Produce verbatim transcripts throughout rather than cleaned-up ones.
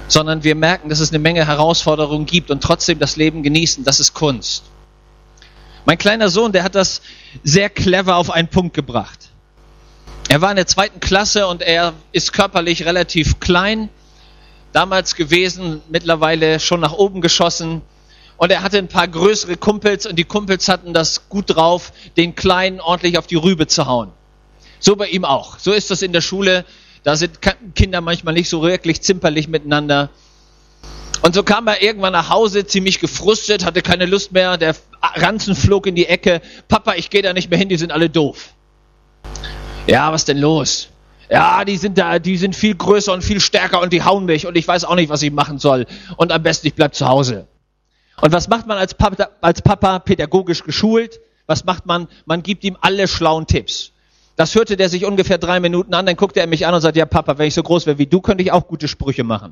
sondern wir merken, dass es eine Menge Herausforderungen gibt und trotzdem das Leben genießen. Das ist Kunst. Mein kleiner Sohn, der hat das sehr clever auf einen Punkt gebracht. Er war in der zweiten Klasse und er ist körperlich relativ klein, damals gewesen, mittlerweile schon nach oben geschossen. Und er hatte ein paar größere Kumpels und die Kumpels hatten das gut drauf, den Kleinen ordentlich auf die Rübe zu hauen. So bei ihm auch. So ist das in der Schule. Da sind Kinder manchmal nicht so wirklich zimperlich miteinander. Und so kam er irgendwann nach Hause, ziemlich gefrustet, hatte keine Lust mehr. Der Ranzen flog in die Ecke. Papa, ich gehe da nicht mehr hin, die sind alle doof. Ja, was denn los? Ja, die sind da, die sind viel größer und viel stärker und die hauen mich und ich weiß auch nicht, was ich machen soll. Und am besten, ich bleib zu Hause. Und was macht man als Papa, als Papa pädagogisch geschult? Was macht man? Man gibt ihm alle schlauen Tipps. Das hörte der sich ungefähr drei Minuten an, dann guckte er mich an und sagte, ja Papa, wenn ich so groß wäre wie du, könnte ich auch gute Sprüche machen.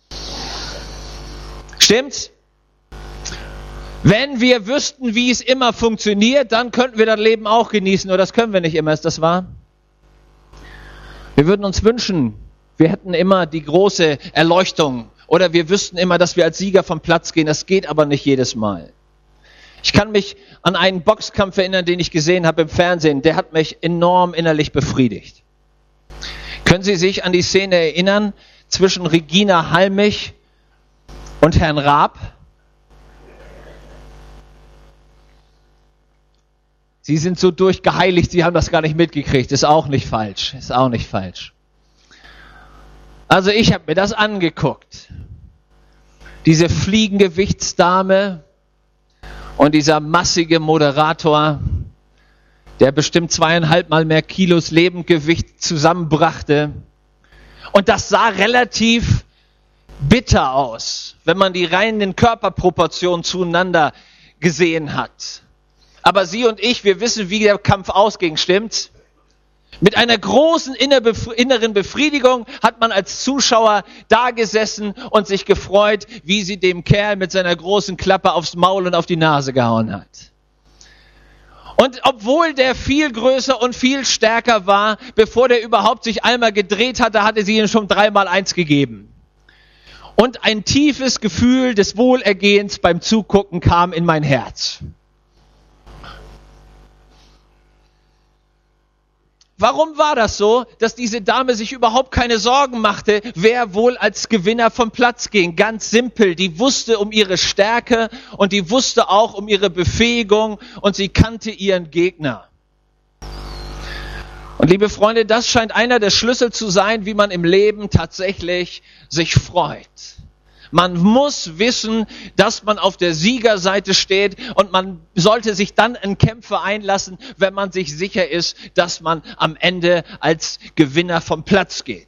Stimmt's? Wenn wir wüssten, wie es immer funktioniert, dann könnten wir das Leben auch genießen. Nur das können wir nicht immer, ist das wahr? Wir würden uns wünschen, wir hätten immer die große Erleuchtung oder wir wüssten immer, dass wir als Sieger vom Platz gehen. Das geht aber nicht jedes Mal. Ich kann mich an einen Boxkampf erinnern, den ich gesehen habe im Fernsehen. Der hat mich enorm innerlich befriedigt. Können Sie sich an die Szene erinnern zwischen Regina Halmich und Herrn Raab? Sie sind so durchgeheiligt, Sie haben das gar nicht mitgekriegt. Ist auch nicht falsch. Ist auch nicht falsch. Also ich habe mir das angeguckt. Diese Fliegengewichtsdame und dieser massige Moderator, der bestimmt zweieinhalb Mal mehr Kilos Lebendgewicht zusammenbrachte. Und das sah relativ bitter aus, wenn man die reinen Körperproportionen zueinander gesehen hat. Aber Sie und ich, wir wissen, wie der Kampf ausging, stimmt's? Mit einer großen inneren Befriedigung hat man als Zuschauer da gesessen und sich gefreut, wie sie dem Kerl mit seiner großen Klappe aufs Maul und auf die Nase gehauen hat. Und obwohl der viel größer und viel stärker war, bevor der überhaupt sich einmal gedreht hatte, hatte sie ihm schon dreimal eins gegeben. Und ein tiefes Gefühl des Wohlergehens beim Zugucken kam in mein Herz. Warum war das so, dass diese Dame sich überhaupt keine Sorgen machte, wer wohl als Gewinner vom Platz ging? Ganz simpel, die wusste um ihre Stärke und die wusste auch um ihre Befähigung und sie kannte ihren Gegner. Und liebe Freunde, das scheint einer der Schlüssel zu sein, wie man im Leben tatsächlich sich freut. Man muss wissen, dass man auf der Siegerseite steht und man sollte sich dann in Kämpfe einlassen, wenn man sich sicher ist, dass man am Ende als Gewinner vom Platz geht.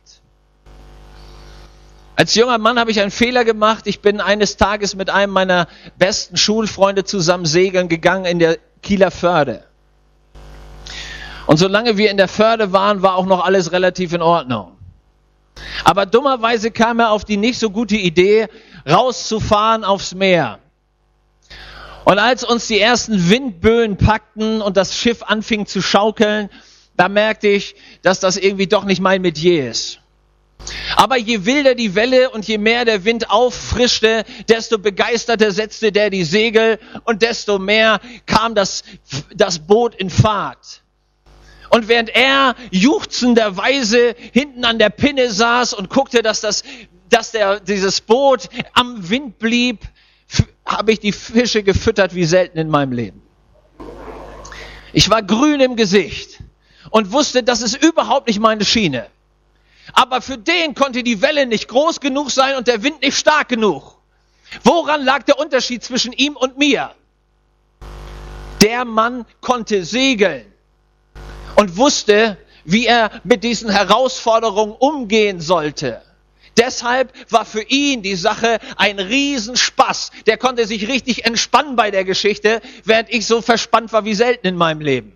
Als junger Mann habe ich einen Fehler gemacht. Ich bin eines Tages mit einem meiner besten Schulfreunde zusammen segeln gegangen in der Kieler Förde. Und solange wir in der Förde waren, war auch noch alles relativ in Ordnung. Aber dummerweise kam er auf die nicht so gute Idee, rauszufahren aufs Meer. Und als uns die ersten Windböen packten und das Schiff anfing zu schaukeln, da merkte ich, dass das irgendwie doch nicht mein Metier ist. Aber je wilder die Welle und je mehr der Wind auffrischte, desto begeisterter setzte der die Segel und desto mehr kam das, das Boot in Fahrt. Und während er juchzenderweise hinten an der Pinne saß und guckte, dass, das, dass der, dieses Boot am Wind blieb, f- habe ich die Fische gefüttert wie selten in meinem Leben. Ich war grün im Gesicht und wusste, das ist überhaupt nicht meine Schiene. Aber für den konnte die Welle nicht groß genug sein und der Wind nicht stark genug. Woran lag der Unterschied zwischen ihm und mir? Der Mann konnte segeln und wusste, wie er mit diesen Herausforderungen umgehen sollte. Deshalb war für ihn die Sache ein Riesenspaß. Der konnte sich richtig entspannen bei der Geschichte, während ich so verspannt war wie selten in meinem Leben.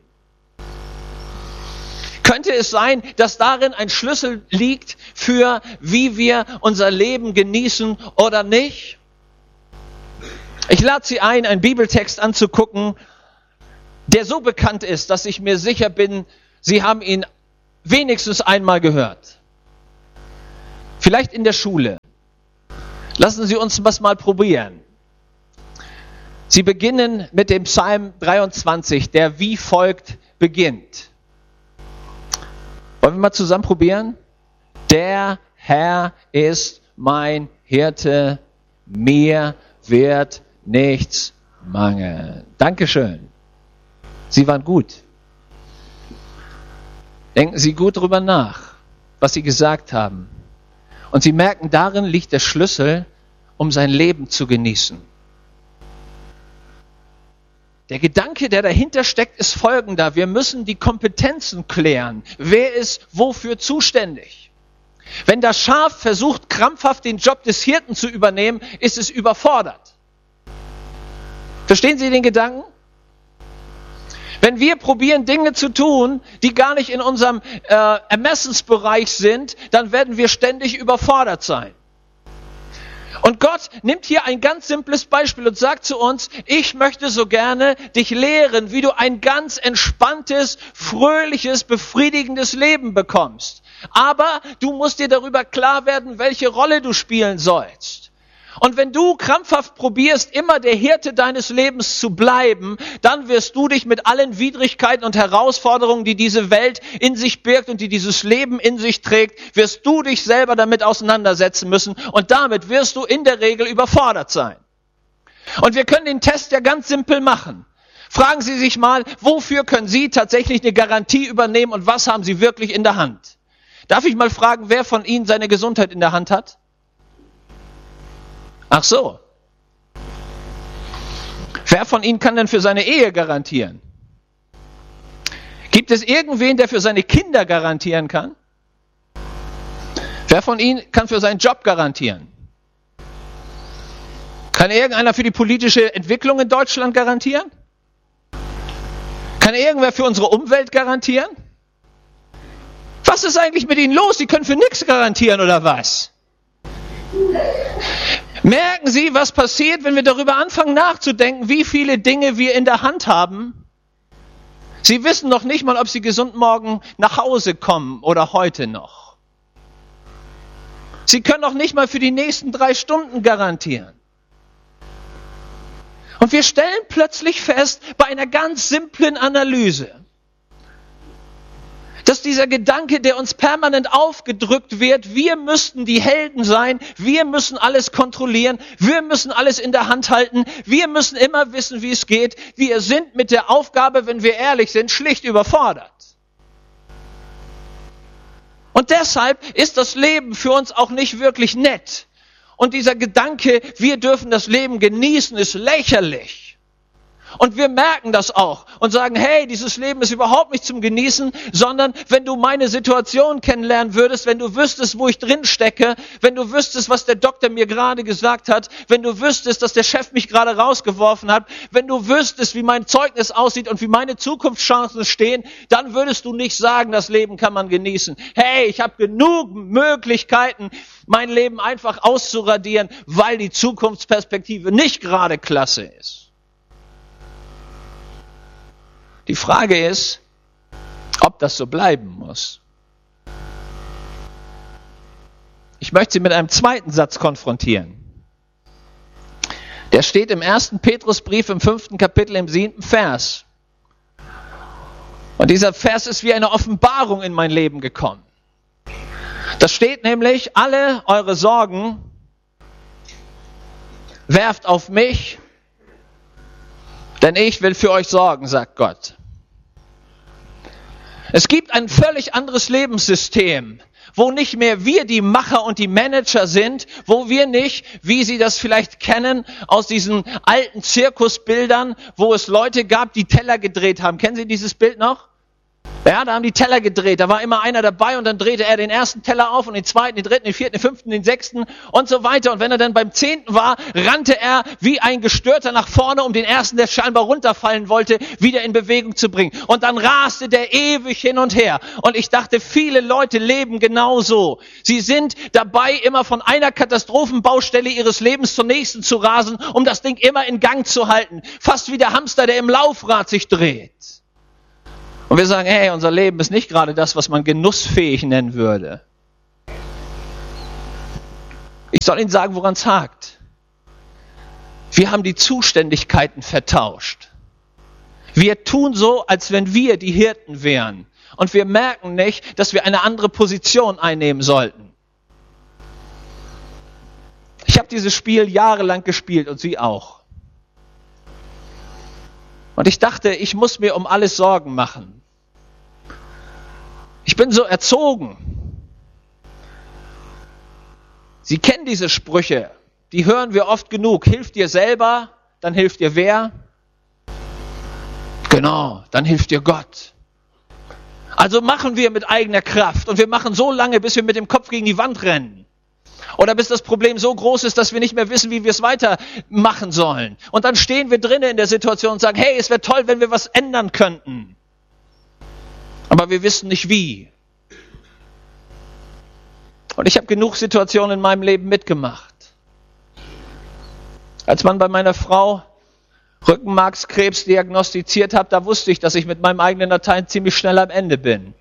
Könnte es sein, dass darin ein Schlüssel liegt für, wie wir unser Leben genießen oder nicht? Ich lade Sie ein, einen Bibeltext anzugucken, der so bekannt ist, dass ich mir sicher bin, Sie haben ihn wenigstens einmal gehört. Vielleicht in der Schule. Lassen Sie uns das mal probieren. Sie beginnen mit dem Psalm dreiundzwanzig, der wie folgt beginnt. Wollen wir mal zusammen probieren? Der Herr ist mein Hirte, mir wird nichts mangeln. Dankeschön. Sie waren gut. Denken Sie gut drüber nach, was Sie gesagt haben. Und Sie merken, darin liegt der Schlüssel, um sein Leben zu genießen. Der Gedanke, der dahinter steckt, ist folgender. Wir müssen die Kompetenzen klären. Wer ist wofür zuständig? Wenn das Schaf versucht, krampfhaft den Job des Hirten zu übernehmen, ist es überfordert. Verstehen Sie den Gedanken? Wenn wir probieren, Dinge zu tun, die gar nicht in unserem äh, Ermessensbereich sind, dann werden wir ständig überfordert sein. Und Gott nimmt hier ein ganz simples Beispiel und sagt zu uns, ich möchte so gerne dich lehren, wie du ein ganz entspanntes, fröhliches, befriedigendes Leben bekommst. Aber du musst dir darüber klar werden, welche Rolle du spielen sollst. Und wenn du krampfhaft probierst, immer der Hirte deines Lebens zu bleiben, dann wirst du dich mit allen Widrigkeiten und Herausforderungen, die diese Welt in sich birgt und die dieses Leben in sich trägt, wirst du dich selber damit auseinandersetzen müssen und damit wirst du in der Regel überfordert sein. Und wir können den Test ja ganz simpel machen. Fragen Sie sich mal, wofür können Sie tatsächlich eine Garantie übernehmen und was haben Sie wirklich in der Hand? Darf ich mal fragen, wer von Ihnen seine Gesundheit in der Hand hat? Ach so. Wer von Ihnen kann denn für seine Ehe garantieren? Gibt es irgendwen, der für seine Kinder garantieren kann? Wer von Ihnen kann für seinen Job garantieren? Kann irgendeiner für die politische Entwicklung in Deutschland garantieren? Kann irgendwer für unsere Umwelt garantieren? Was ist eigentlich mit Ihnen los? Sie können für nichts garantieren, oder was? Merken Sie, was passiert, wenn wir darüber anfangen nachzudenken, wie viele Dinge wir in der Hand haben? Sie wissen noch nicht mal, ob Sie gesund morgen nach Hause kommen oder heute noch. Sie können noch nicht mal für die nächsten drei Stunden garantieren. Und wir stellen plötzlich fest, bei einer ganz simplen Analyse, dass dieser Gedanke, der uns permanent aufgedrückt wird, wir müssten die Helden sein, wir müssen alles kontrollieren, wir müssen alles in der Hand halten, wir müssen immer wissen, wie es geht. Wir sind mit der Aufgabe, wenn wir ehrlich sind, schlicht überfordert. Und deshalb ist das Leben für uns auch nicht wirklich nett. Und dieser Gedanke, wir dürfen das Leben genießen, ist lächerlich. Und wir merken das auch und sagen, hey, dieses Leben ist überhaupt nicht zum Genießen, sondern wenn du meine Situation kennenlernen würdest, wenn du wüsstest, wo ich drin stecke, wenn du wüsstest, was der Doktor mir gerade gesagt hat, wenn du wüsstest, dass der Chef mich gerade rausgeworfen hat, wenn du wüsstest, wie mein Zeugnis aussieht und wie meine Zukunftschancen stehen, dann würdest du nicht sagen, das Leben kann man genießen. Hey, ich habe genug Möglichkeiten, mein Leben einfach auszuradieren, weil die Zukunftsperspektive nicht gerade klasse ist. Die Frage ist, ob das so bleiben muss. Ich möchte Sie mit einem zweiten Satz konfrontieren. Der steht im ersten Petrusbrief im fünften Kapitel im siebten Vers. Und dieser Vers ist wie eine Offenbarung in mein Leben gekommen. Da steht nämlich, alle eure Sorgen werft auf mich, denn ich will für euch sorgen, sagt Gott. Es gibt ein völlig anderes Lebenssystem, wo nicht mehr wir die Macher und die Manager sind, wo wir nicht, wie Sie das vielleicht kennen, aus diesen alten Zirkusbildern, wo es Leute gab, die Teller gedreht haben. Kennen Sie dieses Bild noch? Ja, da haben die Teller gedreht, da war immer einer dabei und dann drehte er den ersten Teller auf und den zweiten, den dritten, den vierten, den fünften, den sechsten und so weiter. Und wenn er dann beim zehnten war, rannte er wie ein Gestörter nach vorne, um den ersten, der scheinbar runterfallen wollte, wieder in Bewegung zu bringen. Und dann raste der ewig hin und her. Und ich dachte, viele Leute leben genauso. Sie sind dabei, immer von einer Katastrophenbaustelle ihres Lebens zur nächsten zu rasen, um das Ding immer in Gang zu halten. Fast wie der Hamster, der im Laufrad sich dreht. Und wir sagen, hey, unser Leben ist nicht gerade das, was man genussfähig nennen würde. Ich soll Ihnen sagen, woran es hakt. Wir haben die Zuständigkeiten vertauscht. Wir tun so, als wenn wir die Hirten wären. Und wir merken nicht, dass wir eine andere Position einnehmen sollten. Ich habe dieses Spiel jahrelang gespielt und Sie auch. Und ich dachte, ich muss mir um alles Sorgen machen. Ich bin so erzogen. Sie kennen diese Sprüche, die hören wir oft genug. Hilf dir selber, dann hilft dir wer? Genau, dann hilft dir Gott. Also machen wir mit eigener Kraft und wir machen so lange, bis wir mit dem Kopf gegen die Wand rennen. Oder bis das Problem so groß ist, dass wir nicht mehr wissen, wie wir es weitermachen sollen. Und dann stehen wir drinnen in der Situation und sagen, hey, es wäre toll, wenn wir was ändern könnten. Aber wir wissen nicht wie. Und ich habe genug Situationen in meinem Leben mitgemacht. Als man bei meiner Frau Rückenmarkskrebs diagnostiziert hat, da wusste ich, dass ich mit meinem eigenen Latein ziemlich schnell am Ende bin.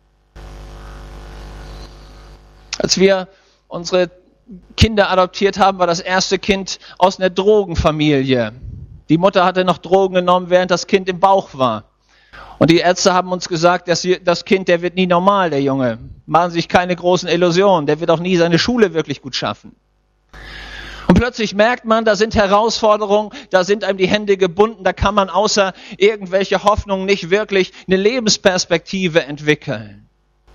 Als wir unsere Kinder adoptiert haben, war das erste Kind aus einer Drogenfamilie. Die Mutter hatte noch Drogen genommen, während das Kind im Bauch war. Und die Ärzte haben uns gesagt, dass das Kind, der wird nie normal, der Junge. Machen Sie sich keine großen Illusionen, der wird auch nie seine Schule wirklich gut schaffen. Und plötzlich merkt man, da sind Herausforderungen, da sind einem die Hände gebunden, da kann man außer irgendwelche Hoffnungen nicht wirklich eine Lebensperspektive entwickeln.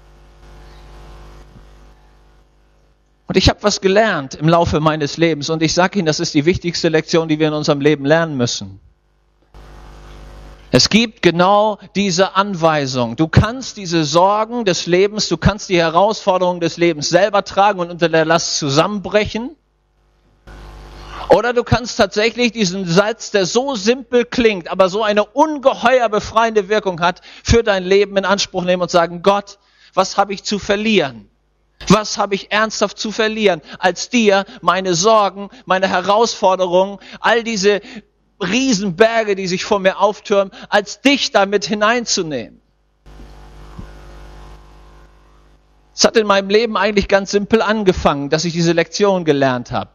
Und ich habe was gelernt im Laufe meines Lebens und ich sage Ihnen, das ist die wichtigste Lektion, die wir in unserem Leben lernen müssen. Es gibt genau diese Anweisung. Du kannst diese Sorgen des Lebens, du kannst die Herausforderungen des Lebens selber tragen und unter der Last zusammenbrechen. Oder du kannst tatsächlich diesen Satz, der so simpel klingt, aber so eine ungeheuer befreiende Wirkung hat, für dein Leben in Anspruch nehmen und sagen, Gott, was habe ich zu verlieren? Was habe ich ernsthaft zu verlieren, als dir meine Sorgen, meine Herausforderungen, all diese Riesenberge, die sich vor mir auftürmen, als dich damit hineinzunehmen? Es hat in meinem Leben eigentlich ganz simpel angefangen, dass ich diese Lektion gelernt habe.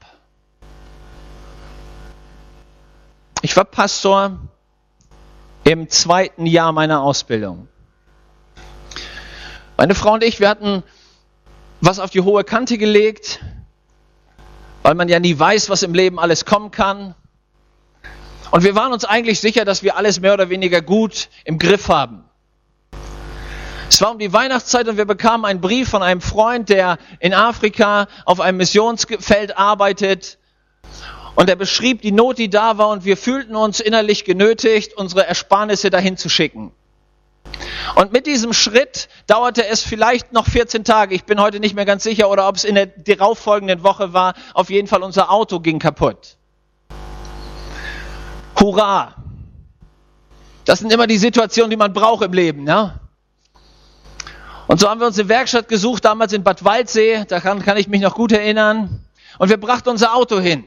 Ich war Pastor im zweiten Jahr meiner Ausbildung. Meine Frau und ich, wir hatten was auf die hohe Kante gelegt, weil man ja nie weiß, was im Leben alles kommen kann. Und wir waren uns eigentlich sicher, dass wir alles mehr oder weniger gut im Griff haben. Es war um die Weihnachtszeit und wir bekamen einen Brief von einem Freund, der in Afrika auf einem Missionsfeld arbeitet. Und er beschrieb die Not, die da war, und wir fühlten uns innerlich genötigt, unsere Ersparnisse dahin zu schicken. Und mit diesem Schritt dauerte es vielleicht noch vierzehn Tage. Ich bin heute nicht mehr ganz sicher, oder ob es in der darauffolgenden Woche war. Auf jeden Fall, unser Auto ging kaputt. Hurra! Das sind immer die Situationen, die man braucht im Leben, ne? Und so haben wir uns eine Werkstatt gesucht, damals in Bad Waldsee. Daran kann ich mich noch gut erinnern. Und wir brachten unser Auto hin.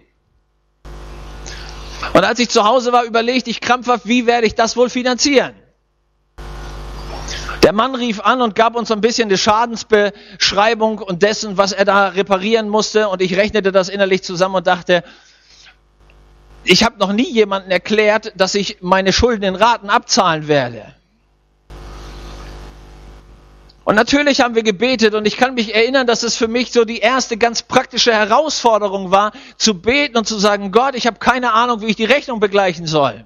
Und als ich zu Hause war, überlegte ich krampfhaft, wie werde ich das wohl finanzieren? Der Mann rief an und gab uns so ein bisschen die Schadensbeschreibung und dessen, was er da reparieren musste. Und ich rechnete das innerlich zusammen und dachte, ich habe noch nie jemandem erklärt, dass ich meine Schulden in Raten abzahlen werde. Und natürlich haben wir gebetet und ich kann mich erinnern, dass es für mich so die erste ganz praktische Herausforderung war, zu beten und zu sagen, Gott, ich habe keine Ahnung, wie ich die Rechnung begleichen soll.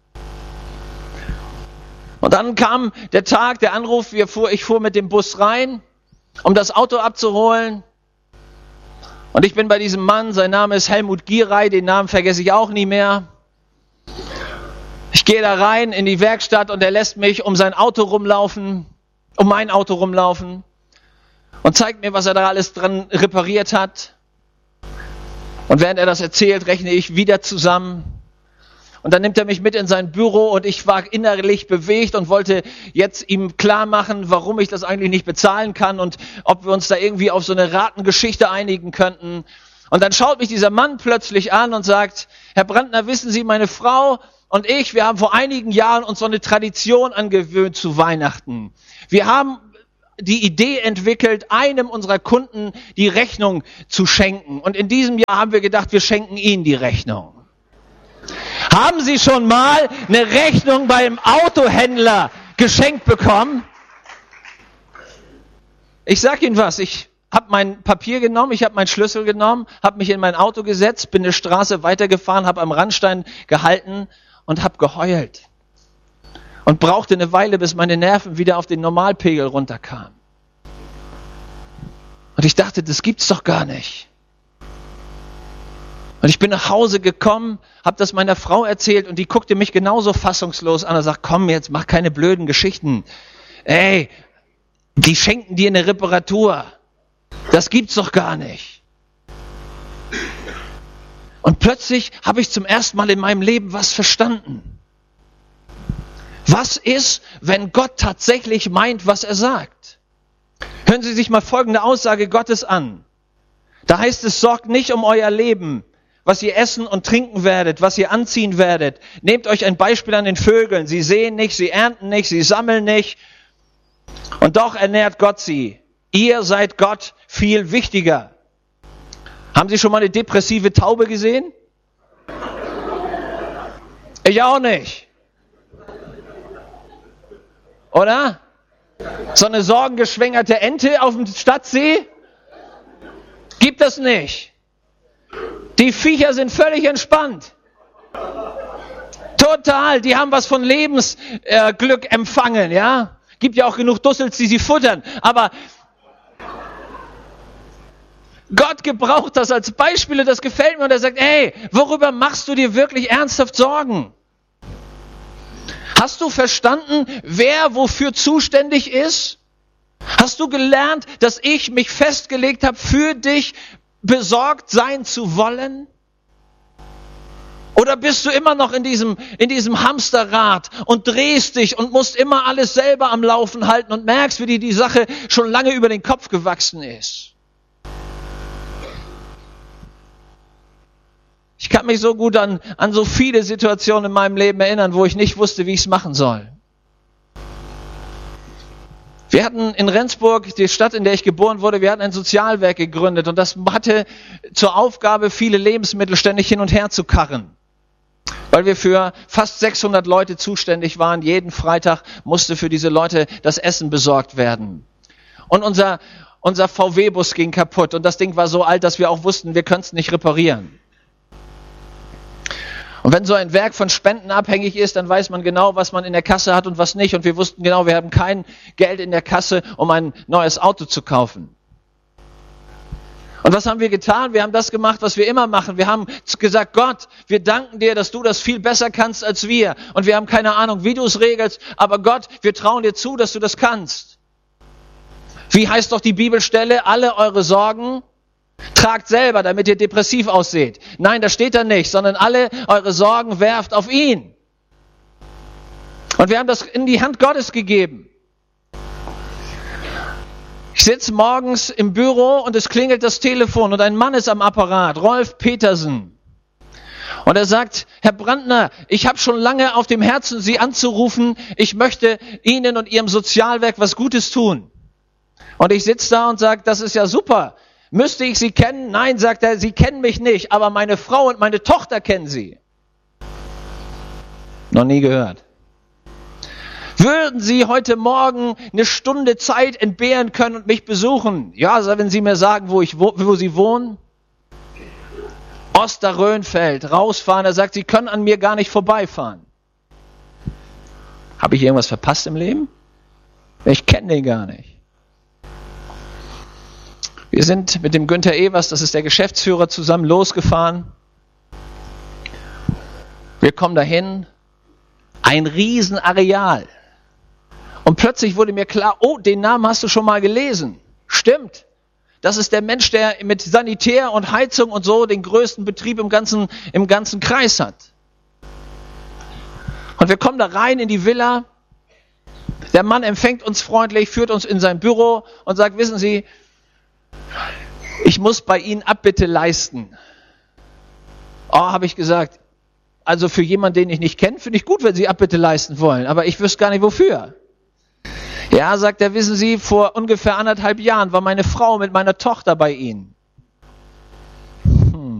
Und dann kam der Tag, der Anruf, wir fuhr, ich fuhr mit dem Bus rein, um das Auto abzuholen. Und ich bin bei diesem Mann, sein Name ist Helmut Gierey, den Namen vergesse ich auch nie mehr. Ich gehe da rein in die Werkstatt und er lässt mich um sein Auto rumlaufen, um mein Auto rumlaufen und zeigt mir, was er da alles dran repariert hat. Und während er das erzählt, rechne ich wieder zusammen. Und dann nimmt er mich mit in sein Büro und ich war innerlich bewegt und wollte jetzt ihm klar machen, warum ich das eigentlich nicht bezahlen kann und ob wir uns da irgendwie auf so eine Ratengeschichte einigen könnten. Und dann schaut mich dieser Mann plötzlich an und sagt, Herr Brandner, wissen Sie, meine Frau und ich, wir haben vor einigen Jahren uns so eine Tradition angewöhnt zu Weihnachten. Wir haben die Idee entwickelt, einem unserer Kunden die Rechnung zu schenken. Und in diesem Jahr haben wir gedacht, wir schenken Ihnen die Rechnung. Haben Sie schon mal eine Rechnung beim Autohändler geschenkt bekommen? Ich sag Ihnen was, ich habe mein Papier genommen, ich habe meinen Schlüssel genommen, habe mich in mein Auto gesetzt, bin eine Straße weitergefahren, habe am Randstein gehalten und habe geheult. Und brauchte eine Weile, bis meine Nerven wieder auf den Normalpegel runterkamen. Und ich dachte, das gibt's doch gar nicht. Und ich bin nach Hause gekommen, habe das meiner Frau erzählt und die guckte mich genauso fassungslos an und sagt, komm jetzt, mach keine blöden Geschichten. Ey, die schenken dir eine Reparatur. Das gibt's doch gar nicht. Und plötzlich habe ich zum ersten Mal in meinem Leben was verstanden. Was ist, wenn Gott tatsächlich meint, was er sagt? Hören Sie sich mal folgende Aussage Gottes an. Da heißt es, sorgt nicht um euer Leben, was ihr essen und trinken werdet, was ihr anziehen werdet. Nehmt euch ein Beispiel an den Vögeln. Sie säen nicht, sie ernten nicht, sie sammeln nicht. Und doch ernährt Gott sie. Ihr seid Gott viel wichtiger. Haben Sie schon mal eine depressive Taube gesehen? Ich auch nicht. Oder? So eine sorgengeschwängerte Ente auf dem Stadtsee? Gibt es nicht. Die Viecher sind völlig entspannt. Total, die haben was von Lebensglück äh, empfangen, ja? Gibt ja auch genug Dussels, die sie futtern. Aber Gott gebraucht das als Beispiel und das gefällt mir. Und er sagt, hey, worüber machst du dir wirklich ernsthaft Sorgen? Hast du verstanden, wer wofür zuständig ist? Hast du gelernt, dass ich mich festgelegt habe, für dich besorgt sein zu wollen? Oder bist du immer noch in diesem, in diesem Hamsterrad und drehst dich und musst immer alles selber am Laufen halten und merkst, wie dir die Sache schon lange über den Kopf gewachsen ist? Ich kann mich so gut an, an so viele Situationen in meinem Leben erinnern, wo ich nicht wusste, wie ich es machen soll. Wir hatten in Rendsburg, die Stadt, in der ich geboren wurde, wir hatten ein Sozialwerk gegründet und das hatte zur Aufgabe, viele Lebensmittel ständig hin und her zu karren. Weil wir für fast sechshundert Leute zuständig waren. Jeden Freitag musste für diese Leute das Essen besorgt werden. Und unser, unser V W-Bus ging kaputt und das Ding war so alt, dass wir auch wussten, wir können es nicht reparieren. Und wenn so ein Werk von Spenden abhängig ist, dann weiß man genau, was man in der Kasse hat und was nicht. Und wir wussten genau, wir haben kein Geld in der Kasse, um ein neues Auto zu kaufen. Und was haben wir getan? Wir haben das gemacht, was wir immer machen. Wir haben gesagt, Gott, wir danken dir, dass du das viel besser kannst als wir. Und wir haben keine Ahnung, wie du es regelst. Aber Gott, wir trauen dir zu, dass du das kannst. Wie heißt doch die Bibelstelle? Alle eure Sorgen tragt selber, damit ihr depressiv ausseht. Nein, das steht da nicht, sondern alle eure Sorgen werft auf ihn. Und wir haben das in die Hand Gottes gegeben. Ich sitze morgens im Büro und es klingelt das Telefon und ein Mann ist am Apparat, Rolf Petersen. Und er sagt, Herr Brandner, ich habe schon lange auf dem Herzen, Sie anzurufen. Ich möchte Ihnen und Ihrem Sozialwerk was Gutes tun. Und ich sitze da und sage, das ist ja super. Müsste ich Sie kennen? Nein, sagt er, Sie kennen mich nicht, aber meine Frau und meine Tochter kennen Sie. Noch nie gehört. Würden Sie heute Morgen eine Stunde Zeit entbehren können und mich besuchen? Ja, wenn Sie mir sagen, wo, ich, wo, wo Sie wohnen. Osterrönfeld, rausfahren. Er sagt, Sie können an mir gar nicht vorbeifahren. Habe ich irgendwas verpasst im Leben? Ich kenne den gar nicht. Wir sind mit dem Günther Evers, das ist der Geschäftsführer, zusammen losgefahren. Wir kommen dahin, ein Riesenareal. Und plötzlich wurde mir klar, oh, den Namen hast du schon mal gelesen. Stimmt. Das ist der Mensch, der mit Sanitär und Heizung und so den größten Betrieb im ganzen, im ganzen Kreis hat. Und wir kommen da rein in die Villa. Der Mann empfängt uns freundlich, führt uns in sein Büro und sagt, wissen Sie, ich muss bei Ihnen Abbitte leisten. Oh, habe ich gesagt, also für jemanden, den ich nicht kenne, finde ich gut, wenn Sie Abbitte leisten wollen, aber ich wüsste gar nicht wofür. Ja, sagt er, wissen Sie, vor ungefähr anderthalb Jahren war meine Frau mit meiner Tochter bei Ihnen. Hm.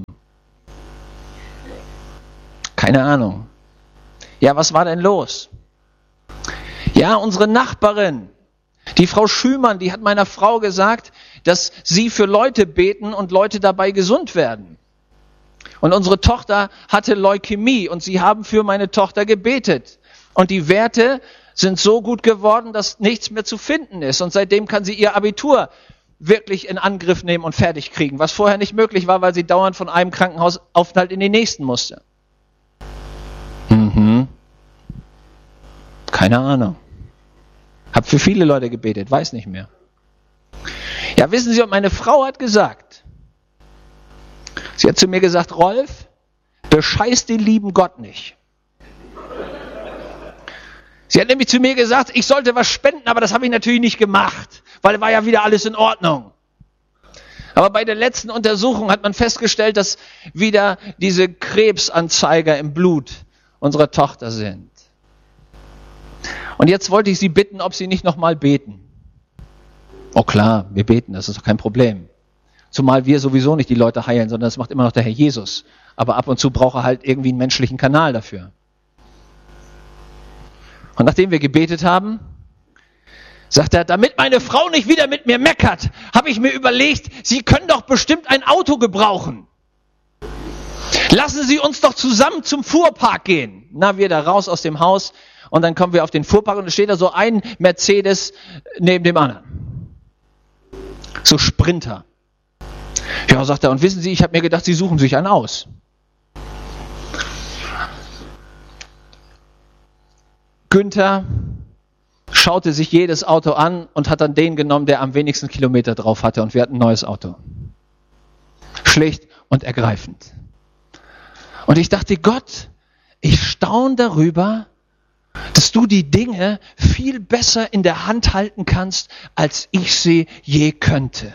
Keine Ahnung. Ja, was war denn los? Ja, unsere Nachbarin, die Frau Schümann, die hat meiner Frau gesagt, dass sie für Leute beten und Leute dabei gesund werden. Und unsere Tochter hatte Leukämie und sie haben für meine Tochter gebetet. Und die Werte sind so gut geworden, dass nichts mehr zu finden ist. Und seitdem kann sie ihr Abitur wirklich in Angriff nehmen und fertig kriegen, was vorher nicht möglich war, weil sie dauernd von einem Krankenhausaufenthalt in den nächsten musste. Mhm. Keine Ahnung. Hab für viele Leute gebetet, weiß nicht mehr. Ja, wissen Sie, und meine Frau hat gesagt, sie hat zu mir gesagt, Rolf, bescheiß den lieben Gott nicht. Sie hat nämlich zu mir gesagt, ich sollte was spenden, aber das habe ich natürlich nicht gemacht, weil war ja wieder alles in Ordnung. Aber bei der letzten Untersuchung hat man festgestellt, dass wieder diese Krebsanzeiger im Blut unserer Tochter sind. Und jetzt wollte ich sie bitten, ob sie nicht nochmal beten. Oh klar, wir beten, das ist doch kein Problem. Zumal wir sowieso nicht die Leute heilen, sondern das macht immer noch der Herr Jesus. Aber ab und zu braucht er halt irgendwie einen menschlichen Kanal dafür. Und nachdem wir gebetet haben, sagt er, damit meine Frau nicht wieder mit mir meckert, habe ich mir überlegt, Sie können doch bestimmt ein Auto gebrauchen. Lassen Sie uns doch zusammen zum Fuhrpark gehen. Na, wir da raus aus dem Haus und dann kommen wir auf den Fuhrpark und da steht da so ein Mercedes neben dem anderen. So Sprinter. Ja, sagt er, und wissen Sie, ich habe mir gedacht, Sie suchen sich einen aus. Günther schaute sich jedes Auto an und hat dann den genommen, der am wenigsten Kilometer drauf hatte und wir hatten ein neues Auto. Schlicht und ergreifend. Und ich dachte, Gott, ich staune darüber, dass du die Dinge viel besser in der Hand halten kannst, als ich sie je könnte.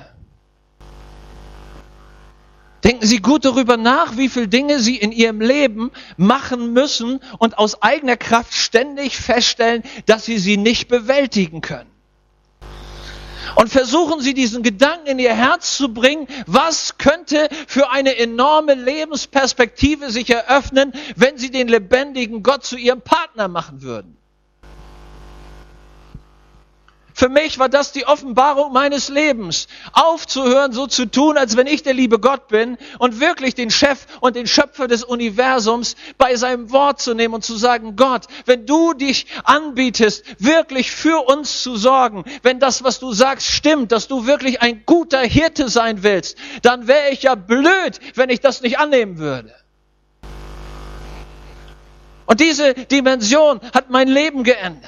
Denken Sie gut darüber nach, wie viele Dinge Sie in Ihrem Leben machen müssen und aus eigener Kraft ständig feststellen, dass Sie sie nicht bewältigen können. Und versuchen Sie diesen Gedanken in Ihr Herz zu bringen, was könnte für eine enorme Lebensperspektive sich eröffnen, wenn Sie den lebendigen Gott zu Ihrem Partner machen würden. Für mich war das die Offenbarung meines Lebens, aufzuhören, so zu tun, als wenn ich der liebe Gott bin und wirklich den Chef und den Schöpfer des Universums bei seinem Wort zu nehmen und zu sagen, Gott, wenn du dich anbietest, wirklich für uns zu sorgen, wenn das, was du sagst, stimmt, dass du wirklich ein guter Hirte sein willst, dann wäre ich ja blöd, wenn ich das nicht annehmen würde. Und diese Dimension hat mein Leben geändert.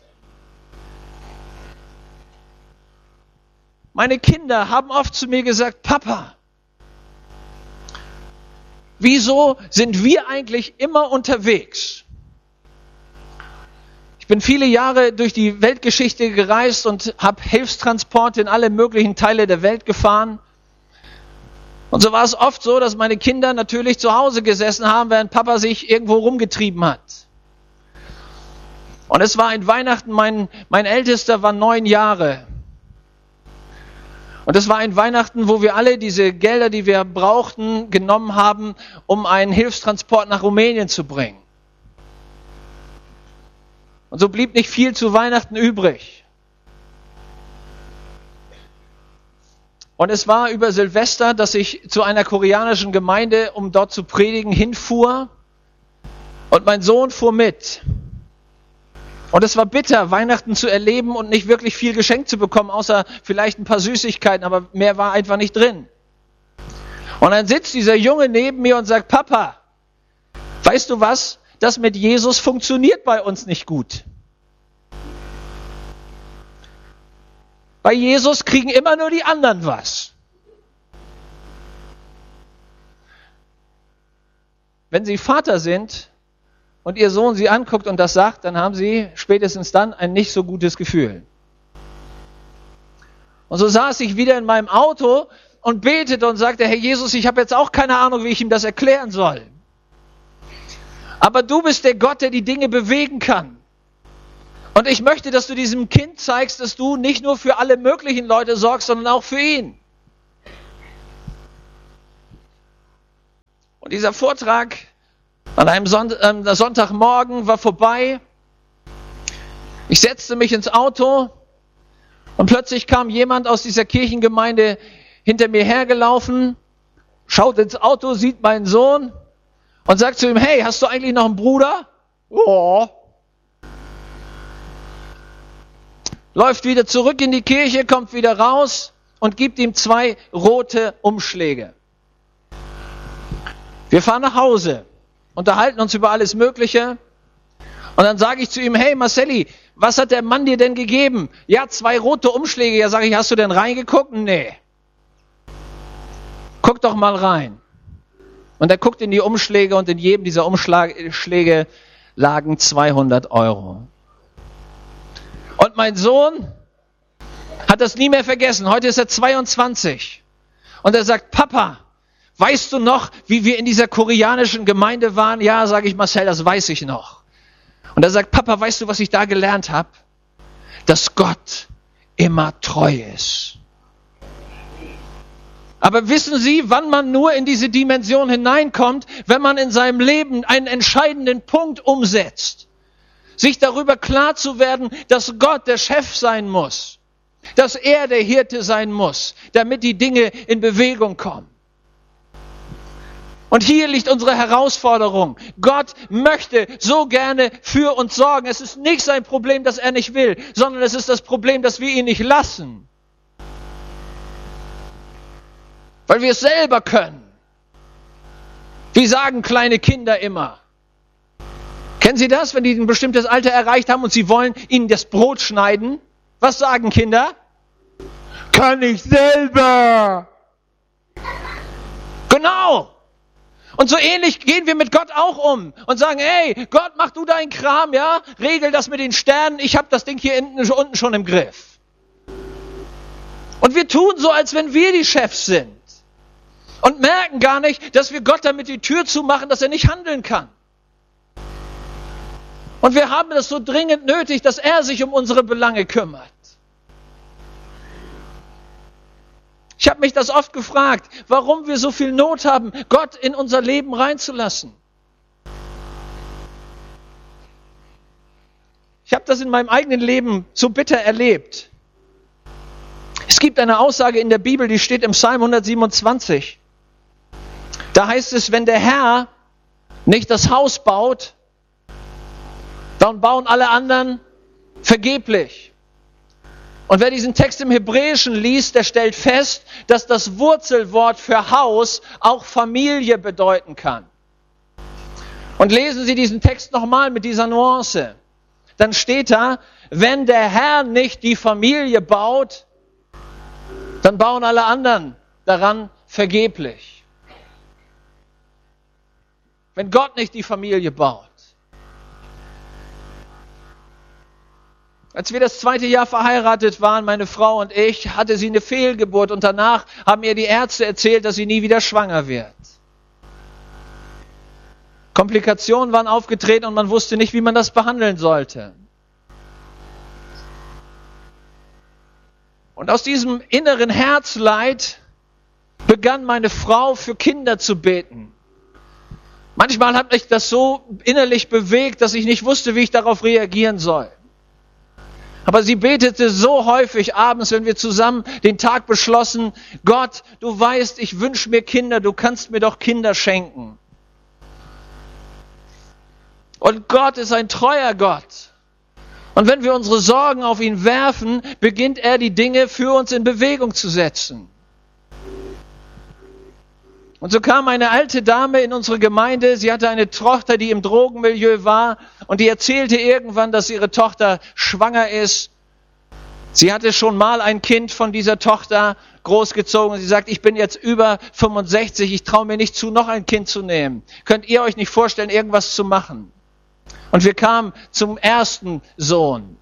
Meine Kinder haben oft zu mir gesagt, Papa, wieso sind wir eigentlich immer unterwegs? Ich bin viele Jahre durch die Weltgeschichte gereist und habe Hilfstransporte in alle möglichen Teile der Welt gefahren. Und so war es oft so, dass meine Kinder natürlich zu Hause gesessen haben, während Papa sich irgendwo rumgetrieben hat. Und es war ein Weihnachten, mein, mein Ältester war neun Jahre. Und es war ein Weihnachten, wo wir alle diese Gelder, die wir brauchten, genommen haben, um einen Hilfstransport nach Rumänien zu bringen. Und so blieb nicht viel zu Weihnachten übrig. Und es war über Silvester, dass ich zu einer koreanischen Gemeinde, um dort zu predigen, hinfuhr. Und mein Sohn fuhr mit. Und es war bitter, Weihnachten zu erleben und nicht wirklich viel geschenkt zu bekommen, außer vielleicht ein paar Süßigkeiten, aber mehr war einfach nicht drin. Und dann sitzt dieser Junge neben mir und sagt, Papa, weißt du was? Das mit Jesus funktioniert bei uns nicht gut. Bei Jesus kriegen immer nur die anderen was. Wenn Sie Vater sind und Ihr Sohn Sie anguckt und das sagt, dann haben Sie spätestens dann ein nicht so gutes Gefühl. Und so saß ich wieder in meinem Auto und betete und sagte, Herr Jesus, ich habe jetzt auch keine Ahnung, wie ich ihm das erklären soll. Aber du bist der Gott, der die Dinge bewegen kann. Und ich möchte, dass du diesem Kind zeigst, dass du nicht nur für alle möglichen Leute sorgst, sondern auch für ihn. Und dieser Vortrag an einem Sonntagmorgen war vorbei. Ich setzte mich ins Auto und plötzlich kam jemand aus dieser Kirchengemeinde hinter mir hergelaufen, schaut ins Auto, sieht meinen Sohn und sagt zu ihm, hey, hast du eigentlich noch einen Bruder? Ja. Läuft wieder zurück in die Kirche, kommt wieder raus und gibt ihm zwei rote Umschläge. Wir fahren nach Hause, unterhalten uns über alles Mögliche und dann sage ich zu ihm, hey Marcelli, was hat der Mann dir denn gegeben? Ja, zwei rote Umschläge. Ja, sage ich, hast du denn reingeguckt? Nee. Guck doch mal rein. Und er guckt in die Umschläge und in jedem dieser Umschläge lagen zweihundert Euro. Und mein Sohn hat das nie mehr vergessen. Heute ist er zweiundzwanzig. Und er sagt, Papa, weißt du noch, wie wir in dieser koreanischen Gemeinde waren? Ja, sage ich, Marcel, das weiß ich noch. Und er sagt, Papa, weißt du, was ich da gelernt habe? Dass Gott immer treu ist. Aber wissen Sie, wann man nur in diese Dimension hineinkommt, wenn man in seinem Leben einen entscheidenden Punkt umsetzt? Sich darüber klar zu werden, dass Gott der Chef sein muss. Dass er der Hirte sein muss, damit die Dinge in Bewegung kommen. Und hier liegt unsere Herausforderung. Gott möchte so gerne für uns sorgen. Es ist nicht sein Problem, dass er nicht will, sondern es ist das Problem, dass wir ihn nicht lassen. Weil wir es selber können. Wie sagen kleine Kinder immer? Kennen Sie das, wenn die ein bestimmtes Alter erreicht haben und sie wollen ihnen das Brot schneiden? Was sagen Kinder? Kann ich selber. Genau. Und so ähnlich gehen wir mit Gott auch um und sagen, hey, Gott, mach du deinen Kram, ja? Regel das mit den Sternen, ich habe das Ding hier unten schon im Griff. Und wir tun so, als wenn wir die Chefs sind. Und merken gar nicht, dass wir Gott damit die Tür zumachen, dass er nicht handeln kann. Und wir haben es so dringend nötig, dass er sich um unsere Belange kümmert. Ich habe mich das oft gefragt, warum wir so viel Not haben, Gott in unser Leben reinzulassen. Ich habe das in meinem eigenen Leben so bitter erlebt. Es gibt eine Aussage in der Bibel, die steht im Psalm hundertsiebenundzwanzig. Da heißt es, wenn der Herr nicht das Haus baut, dann bauen alle anderen vergeblich. Und wer diesen Text im Hebräischen liest, der stellt fest, dass das Wurzelwort für Haus auch Familie bedeuten kann. Und lesen Sie diesen Text nochmal mit dieser Nuance. Dann steht da, wenn der Herr nicht die Familie baut, dann bauen alle anderen daran vergeblich. Wenn Gott nicht die Familie baut. Als wir das zweite Jahr verheiratet waren, meine Frau und ich, hatte sie eine Fehlgeburt und danach haben ihr die Ärzte erzählt, dass sie nie wieder schwanger wird. Komplikationen waren aufgetreten und man wusste nicht, wie man das behandeln sollte. Und aus diesem inneren Herzleid begann meine Frau für Kinder zu beten. Manchmal hat mich das so innerlich bewegt, dass ich nicht wusste, wie ich darauf reagieren soll. Aber sie betete so häufig abends, wenn wir zusammen den Tag beschlossen, Gott, du weißt, ich wünsche mir Kinder, du kannst mir doch Kinder schenken. Und Gott ist ein treuer Gott. Und wenn wir unsere Sorgen auf ihn werfen, beginnt er die Dinge für uns in Bewegung zu setzen. Und so kam eine alte Dame in unsere Gemeinde, sie hatte eine Tochter, die im Drogenmilieu war und die erzählte irgendwann, dass ihre Tochter schwanger ist. Sie hatte schon mal ein Kind von dieser Tochter großgezogen und sie sagt, ich bin jetzt über fünfundsechzig, ich traue mir nicht zu, noch ein Kind zu nehmen. Könnt ihr euch nicht vorstellen, irgendwas zu machen? Und wir kamen zum ersten Sohn.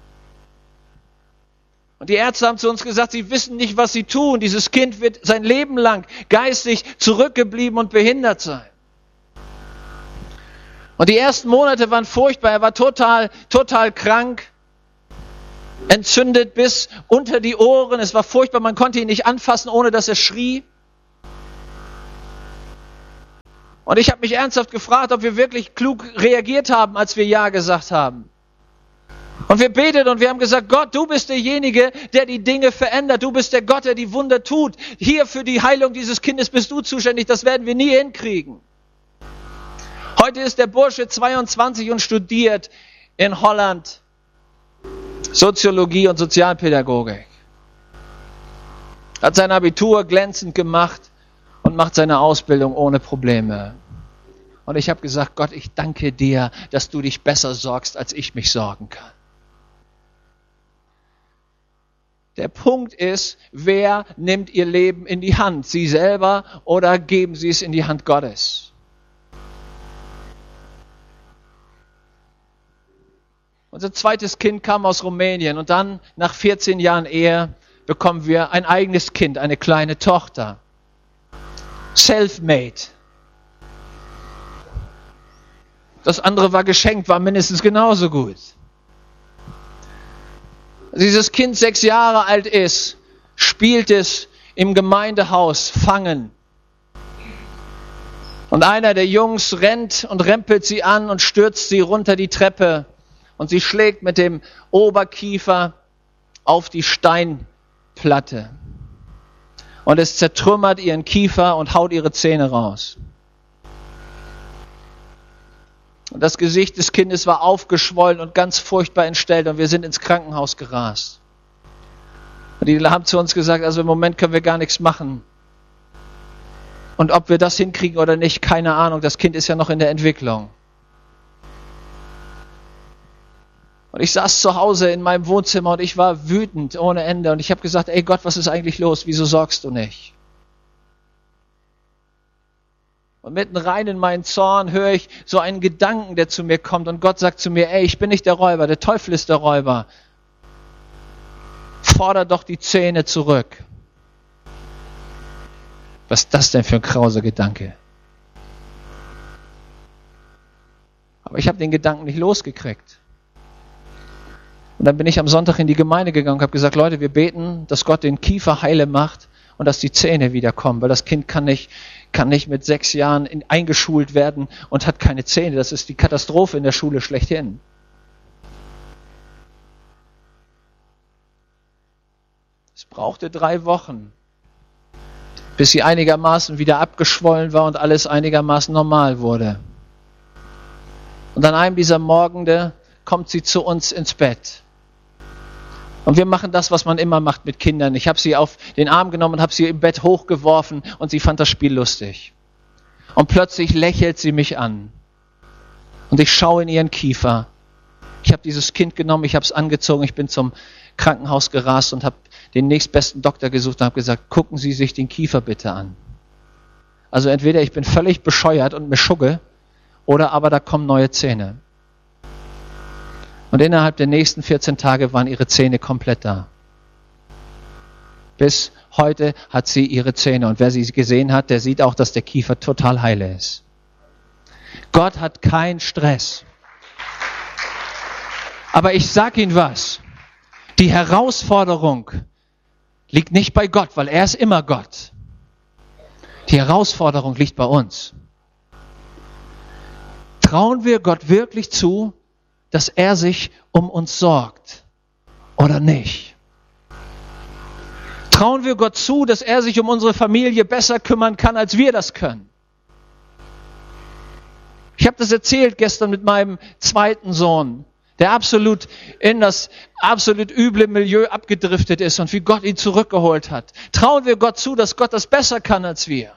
Und die Ärzte haben zu uns gesagt, sie wissen nicht, was sie tun. Dieses Kind wird sein Leben lang geistig zurückgeblieben und behindert sein. Und die ersten Monate waren furchtbar. Er war total, total krank. entzündet bis unter die Ohren. Es war furchtbar, man konnte ihn nicht anfassen, ohne dass er schrie. Und ich habe mich ernsthaft gefragt, ob wir wirklich klug reagiert haben, als wir Ja gesagt haben. Und wir beteten und wir haben gesagt, Gott, du bist derjenige, der die Dinge verändert. Du bist der Gott, der die Wunder tut. Hier für die Heilung dieses Kindes bist du zuständig. Das werden wir nie hinkriegen. Heute ist der Bursche zweiundzwanzig und studiert in Holland Soziologie und Sozialpädagogik. Hat sein Abitur glänzend gemacht und macht seine Ausbildung ohne Probleme. Und ich habe gesagt, Gott, ich danke dir, dass du dich besser sorgst, als ich mich sorgen kann. Der Punkt ist, wer nimmt ihr Leben in die Hand? Sie selber oder geben sie es in die Hand Gottes? Unser zweites Kind kam aus Rumänien und dann nach vierzehn Jahren Ehe bekommen wir ein eigenes Kind, eine kleine Tochter. Self-made. Das andere war geschenkt, war mindestens genauso gut. Als dieses Kind sechs Jahre alt ist, spielt es im Gemeindehaus Fangen. Und einer der Jungs rennt und rempelt sie an und stürzt sie runter die Treppe. Und sie schlägt mit dem Oberkiefer auf die Steinplatte. Und es zertrümmert ihren Kiefer und haut ihre Zähne raus. Und das Gesicht des Kindes war aufgeschwollen und ganz furchtbar entstellt und wir sind ins Krankenhaus gerast. Und die haben zu uns gesagt, also im Moment können wir gar nichts machen. Und ob wir das hinkriegen oder nicht, keine Ahnung, das Kind ist ja noch in der Entwicklung. Und ich saß zu Hause in meinem Wohnzimmer und ich war wütend ohne Ende. Und ich habe gesagt, ey Gott, was ist eigentlich los? Wieso sorgst du nicht? Und mitten rein in meinen Zorn höre ich so einen Gedanken, der zu mir kommt. Und Gott sagt zu mir, ey, ich bin nicht der Räuber, der Teufel ist der Räuber. Forder doch die Zähne zurück. Was ist das denn für ein krauser Gedanke? Aber ich habe den Gedanken nicht losgekriegt. Und dann bin ich am Sonntag in die Gemeinde gegangen und habe gesagt, Leute, wir beten, dass Gott den Kiefer heile macht und dass die Zähne wiederkommen, weil das Kind kann nicht, kann nicht mit sechs Jahren in, eingeschult werden und hat keine Zähne. Das ist die Katastrophe in der Schule schlechthin. Es brauchte drei Wochen, bis sie einigermaßen wieder abgeschwollen war und alles einigermaßen normal wurde. Und an einem dieser Morgende kommt sie zu uns ins Bett. Und wir machen das, was man immer macht mit Kindern. Ich habe sie auf den Arm genommen und habe sie im Bett hochgeworfen und sie fand das Spiel lustig. Und plötzlich lächelt sie mich an. Und ich schaue in ihren Kiefer. Ich habe dieses Kind genommen, ich habe es angezogen, ich bin zum Krankenhaus gerast und habe den nächstbesten Doktor gesucht und habe gesagt, gucken Sie sich den Kiefer bitte an. Also entweder ich bin völlig bescheuert und Meschugge oder aber da kommen neue Zähne. Und innerhalb der nächsten vierzehn Tage waren ihre Zähne komplett da. Bis heute hat sie ihre Zähne. Und wer sie gesehen hat, der sieht auch, dass der Kiefer total heile ist. Gott hat keinen Stress. Aber ich sage Ihnen was. Die Herausforderung liegt nicht bei Gott, weil er ist immer Gott. Die Herausforderung liegt bei uns. Trauen wir Gott wirklich zu, dass er sich um uns sorgt oder nicht? Trauen wir Gott zu, dass er sich um unsere Familie besser kümmern kann, als wir das können? Ich habe das erzählt gestern mit meinem zweiten Sohn, der absolut in das absolut üble Milieu abgedriftet ist und wie Gott ihn zurückgeholt hat. Trauen wir Gott zu, dass Gott das besser kann als wir?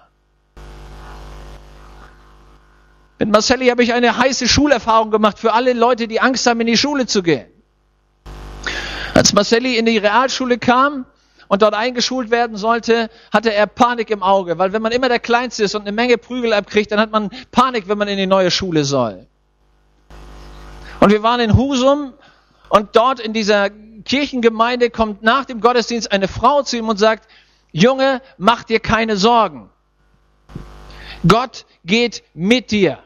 Mit Marcelli habe ich eine heiße Schulerfahrung gemacht für alle Leute, die Angst haben, in die Schule zu gehen. Als Marcelli in die Realschule kam und dort eingeschult werden sollte, hatte er Panik im Auge, weil wenn man immer der Kleinste ist und eine Menge Prügel abkriegt, dann hat man Panik, wenn man in die neue Schule soll. Und wir waren in Husum und dort in dieser Kirchengemeinde kommt nach dem Gottesdienst eine Frau zu ihm und sagt, Junge, mach dir keine Sorgen. Gott geht mit dir.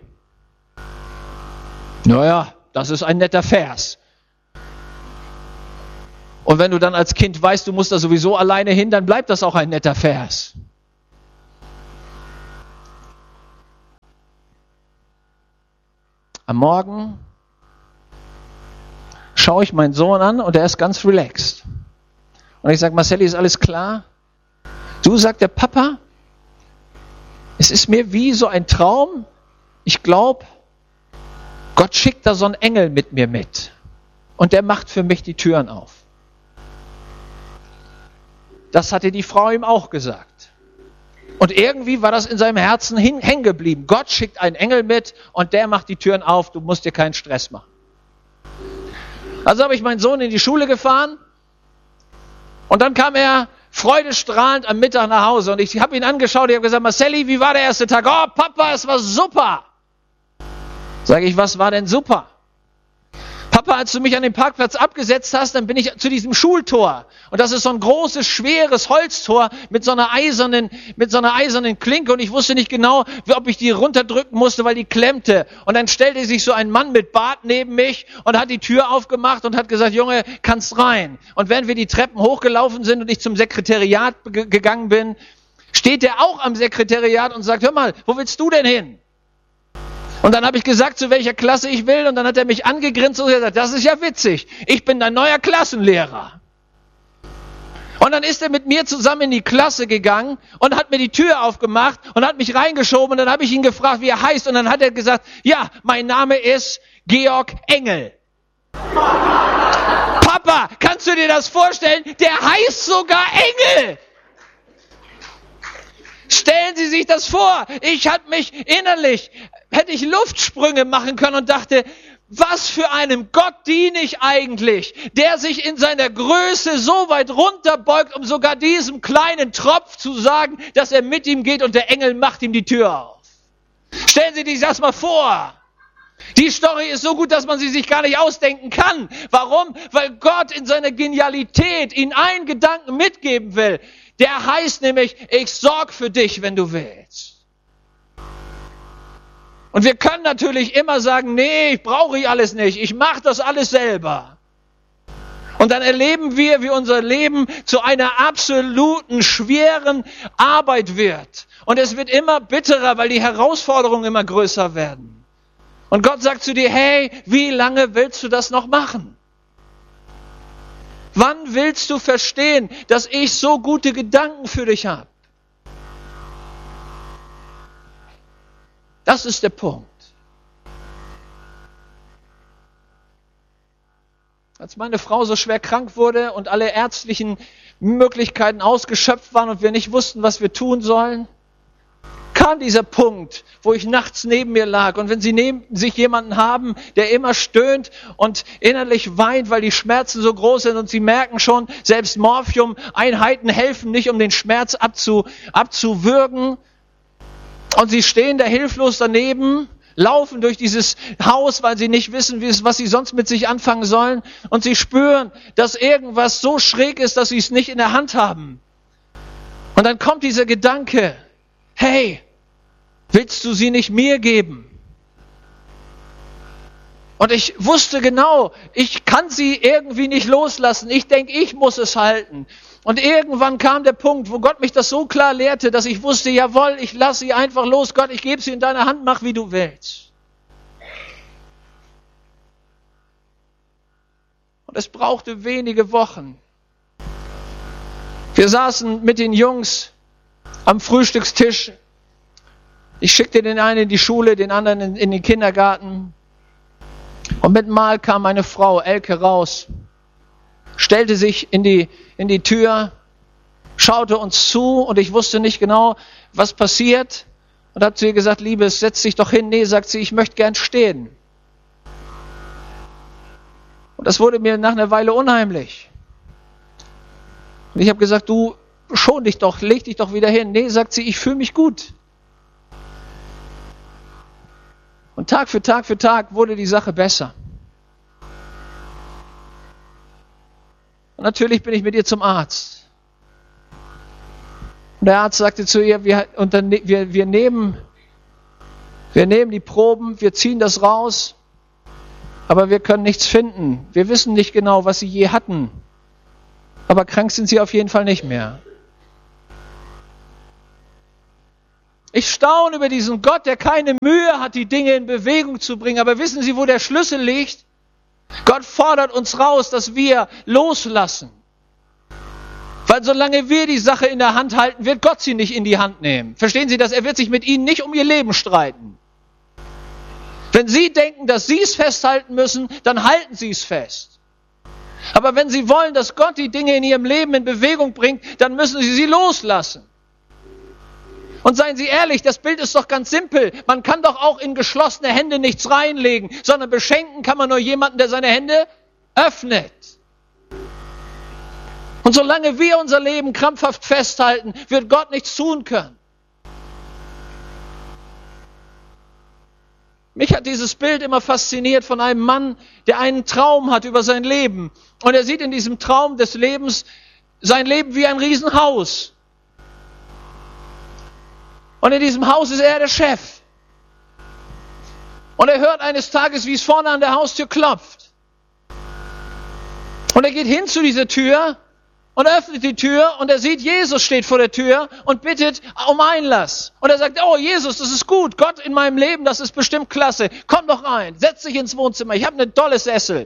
Naja, das ist ein netter Vers. Und wenn du dann als Kind weißt, du musst da sowieso alleine hin, dann bleibt das auch ein netter Vers. Am Morgen schaue ich meinen Sohn an und er ist ganz relaxed. Und ich sage, Marcelli, ist alles klar? Du, sagt der Papa, es ist mir wie so ein Traum. Ich glaube, Gott schickt da so einen Engel mit mir mit. Und der macht für mich die Türen auf. Das hatte die Frau ihm auch gesagt. Und irgendwie war das in seinem Herzen hängen geblieben. Gott schickt einen Engel mit und der macht die Türen auf. Du musst dir keinen Stress machen. Also habe ich meinen Sohn in die Schule gefahren und dann kam er freudestrahlend am Mittag nach Hause und ich habe ihn angeschaut, ich habe gesagt, Marcelli, wie war der erste Tag? Oh Papa, es war super. Sage ich, was war denn super? Papa, als du mich an den Parkplatz abgesetzt hast, dann bin ich zu diesem Schultor. Und das ist so ein großes, schweres Holztor mit so einer eisernen, mit so einer eisernen Klinke. Und ich wusste nicht genau, ob ich die runterdrücken musste, weil die klemmte. Und dann stellte sich so ein Mann mit Bart neben mich und hat die Tür aufgemacht und hat gesagt, Junge, kannst rein. Und während wir die Treppen hochgelaufen sind und ich zum Sekretariat g- gegangen bin, steht der auch am Sekretariat und sagt, hör mal, wo willst du denn hin? Und dann habe ich gesagt, zu welcher Klasse ich will. Und dann hat er mich angegrinst und gesagt, das ist ja witzig. Ich bin dein neuer Klassenlehrer. Und dann ist er mit mir zusammen in die Klasse gegangen und hat mir die Tür aufgemacht und hat mich reingeschoben. Und dann habe ich ihn gefragt, wie er heißt. Und dann hat er gesagt, ja, mein Name ist Georg Engel. Papa, kannst du dir das vorstellen? Der heißt sogar Engel. Stellen Sie sich das vor. Ich hatte mich innerlich, hätte ich Luftsprünge machen können und dachte, was für einem Gott diene ich eigentlich, der sich in seiner Größe so weit runterbeugt, um sogar diesem kleinen Tropf zu sagen, dass er mit ihm geht und der Engel macht ihm die Tür auf. Stellen Sie sich das mal vor. Die Story ist so gut, dass man sie sich gar nicht ausdenken kann. Warum? Weil Gott in seiner Genialität ihnen einen Gedanken mitgeben will. Der heißt nämlich, ich sorge für dich, wenn du willst. Und wir können natürlich immer sagen, nee, ich brauche ich alles nicht, ich mache das alles selber. Und dann erleben wir, wie unser Leben zu einer absoluten, schweren Arbeit wird. Und es wird immer bitterer, weil die Herausforderungen immer größer werden. Und Gott sagt zu dir, hey, wie lange willst du das noch machen? Wann willst du verstehen, dass ich so gute Gedanken für dich habe? Das ist der Punkt. Als meine Frau so schwer krank wurde und alle ärztlichen Möglichkeiten ausgeschöpft waren und wir nicht wussten, was wir tun sollen, kam dieser Punkt, wo ich nachts neben mir lag. Und wenn Sie neben sich jemanden haben, der immer stöhnt und innerlich weint, weil die Schmerzen so groß sind und Sie merken schon, selbst Morphium-Einheiten helfen nicht, um den Schmerz abzu, abzuwürgen. Und Sie stehen da hilflos daneben, laufen durch dieses Haus, weil Sie nicht wissen, wie es, was Sie sonst mit sich anfangen sollen. Und Sie spüren, dass irgendwas so schräg ist, dass Sie es nicht in der Hand haben. Und dann kommt dieser Gedanke, hey, willst du sie nicht mir geben? Und ich wusste genau, ich kann sie irgendwie nicht loslassen. Ich denke, ich muss es halten. Und irgendwann kam der Punkt, wo Gott mich das so klar lehrte, dass ich wusste, jawohl, ich lasse sie einfach los. Gott, ich gebe sie in deine Hand, mach wie du willst. Und es brauchte wenige Wochen. Wir saßen mit den Jungs am Frühstückstisch. Ich schickte den einen in die Schule, den anderen in, in den Kindergarten. Und mit Mal kam meine Frau Elke raus, stellte sich in die, in die Tür, schaute uns zu und ich wusste nicht genau, was passiert. Und habe zu ihr gesagt, Liebes, setz dich doch hin. Nee, sagt sie, ich möchte gern stehen. Und das wurde mir nach einer Weile unheimlich. Und ich habe gesagt, du, schon dich doch, leg dich doch wieder hin. Nee, sagt sie, ich fühle mich gut. Und Tag für Tag für Tag wurde die Sache besser. Und natürlich bin ich mit ihr zum Arzt. Und der Arzt sagte zu ihr, wir, unterne- wir, wir, nehmen, wir nehmen die Proben, wir ziehen das raus, aber wir können nichts finden. Wir wissen nicht genau, was sie je hatten. Aber krank sind sie auf jeden Fall nicht mehr. Ich staune über diesen Gott, der keine Mühe hat, die Dinge in Bewegung zu bringen. Aber wissen Sie, wo der Schlüssel liegt? Gott fordert uns raus, dass wir loslassen. Weil solange wir die Sache in der Hand halten, wird Gott sie nicht in die Hand nehmen. Verstehen Sie das? Er wird sich mit Ihnen nicht um Ihr Leben streiten. Wenn Sie denken, dass Sie es festhalten müssen, dann halten Sie es fest. Aber wenn Sie wollen, dass Gott die Dinge in Ihrem Leben in Bewegung bringt, dann müssen Sie sie loslassen. Und seien Sie ehrlich, das Bild ist doch ganz simpel. Man kann doch auch in geschlossene Hände nichts reinlegen, sondern beschenken kann man nur jemanden, der seine Hände öffnet. Und solange wir unser Leben krampfhaft festhalten, wird Gott nichts tun können. Mich hat dieses Bild immer fasziniert von einem Mann, der einen Traum hat über sein Leben. Und er sieht in diesem Traum des Lebens sein Leben wie ein Riesenhaus. Und in diesem Haus ist er der Chef. Und er hört eines Tages, wie es vorne an der Haustür klopft. Und er geht hin zu dieser Tür und öffnet die Tür und er sieht, Jesus steht vor der Tür und bittet um Einlass. Und er sagt, oh Jesus, das ist gut, Gott in meinem Leben, das ist bestimmt klasse. Komm doch rein, setz dich ins Wohnzimmer, ich habe eine tolle Sessel.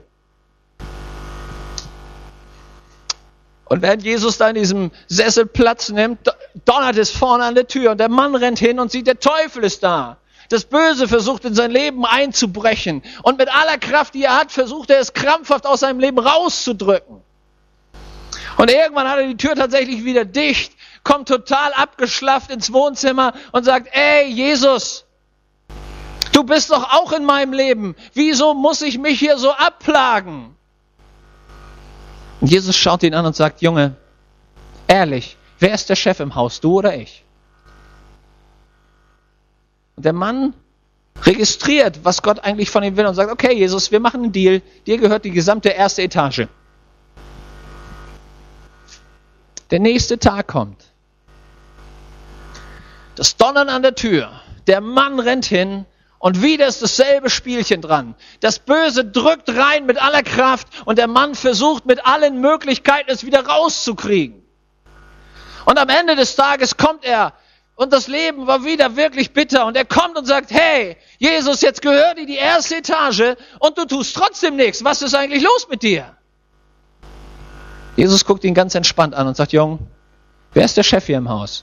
Und während Jesus da in diesem Sessel Platz nimmt, donnert es vorne an der Tür und der Mann rennt hin und sieht, der Teufel ist da. Das Böse versucht in sein Leben einzubrechen und mit aller Kraft, die er hat, versucht er es krampfhaft aus seinem Leben rauszudrücken. Und irgendwann hat er die Tür tatsächlich wieder dicht, kommt total abgeschlafft ins Wohnzimmer und sagt, ey Jesus, du bist doch auch in meinem Leben. Wieso muss ich mich hier so abplagen? Und Jesus schaut ihn an und sagt, Junge, ehrlich, wer ist der Chef im Haus, du oder ich? Und der Mann registriert, was Gott eigentlich von ihm will und sagt, okay Jesus, wir machen einen Deal, dir gehört die gesamte erste Etage. Der nächste Tag kommt. Das Donnern an der Tür. Der Mann rennt hin und wieder ist dasselbe Spielchen dran. Das Böse drückt rein mit aller Kraft und der Mann versucht mit allen Möglichkeiten es wieder rauszukriegen. Und am Ende des Tages kommt er und das Leben war wieder wirklich bitter und er kommt und sagt, hey Jesus, jetzt gehört dir die erste Etage und du tust trotzdem nichts. Was ist eigentlich los mit dir? Jesus guckt ihn ganz entspannt an und sagt, Jung, wer ist der Chef hier im Haus?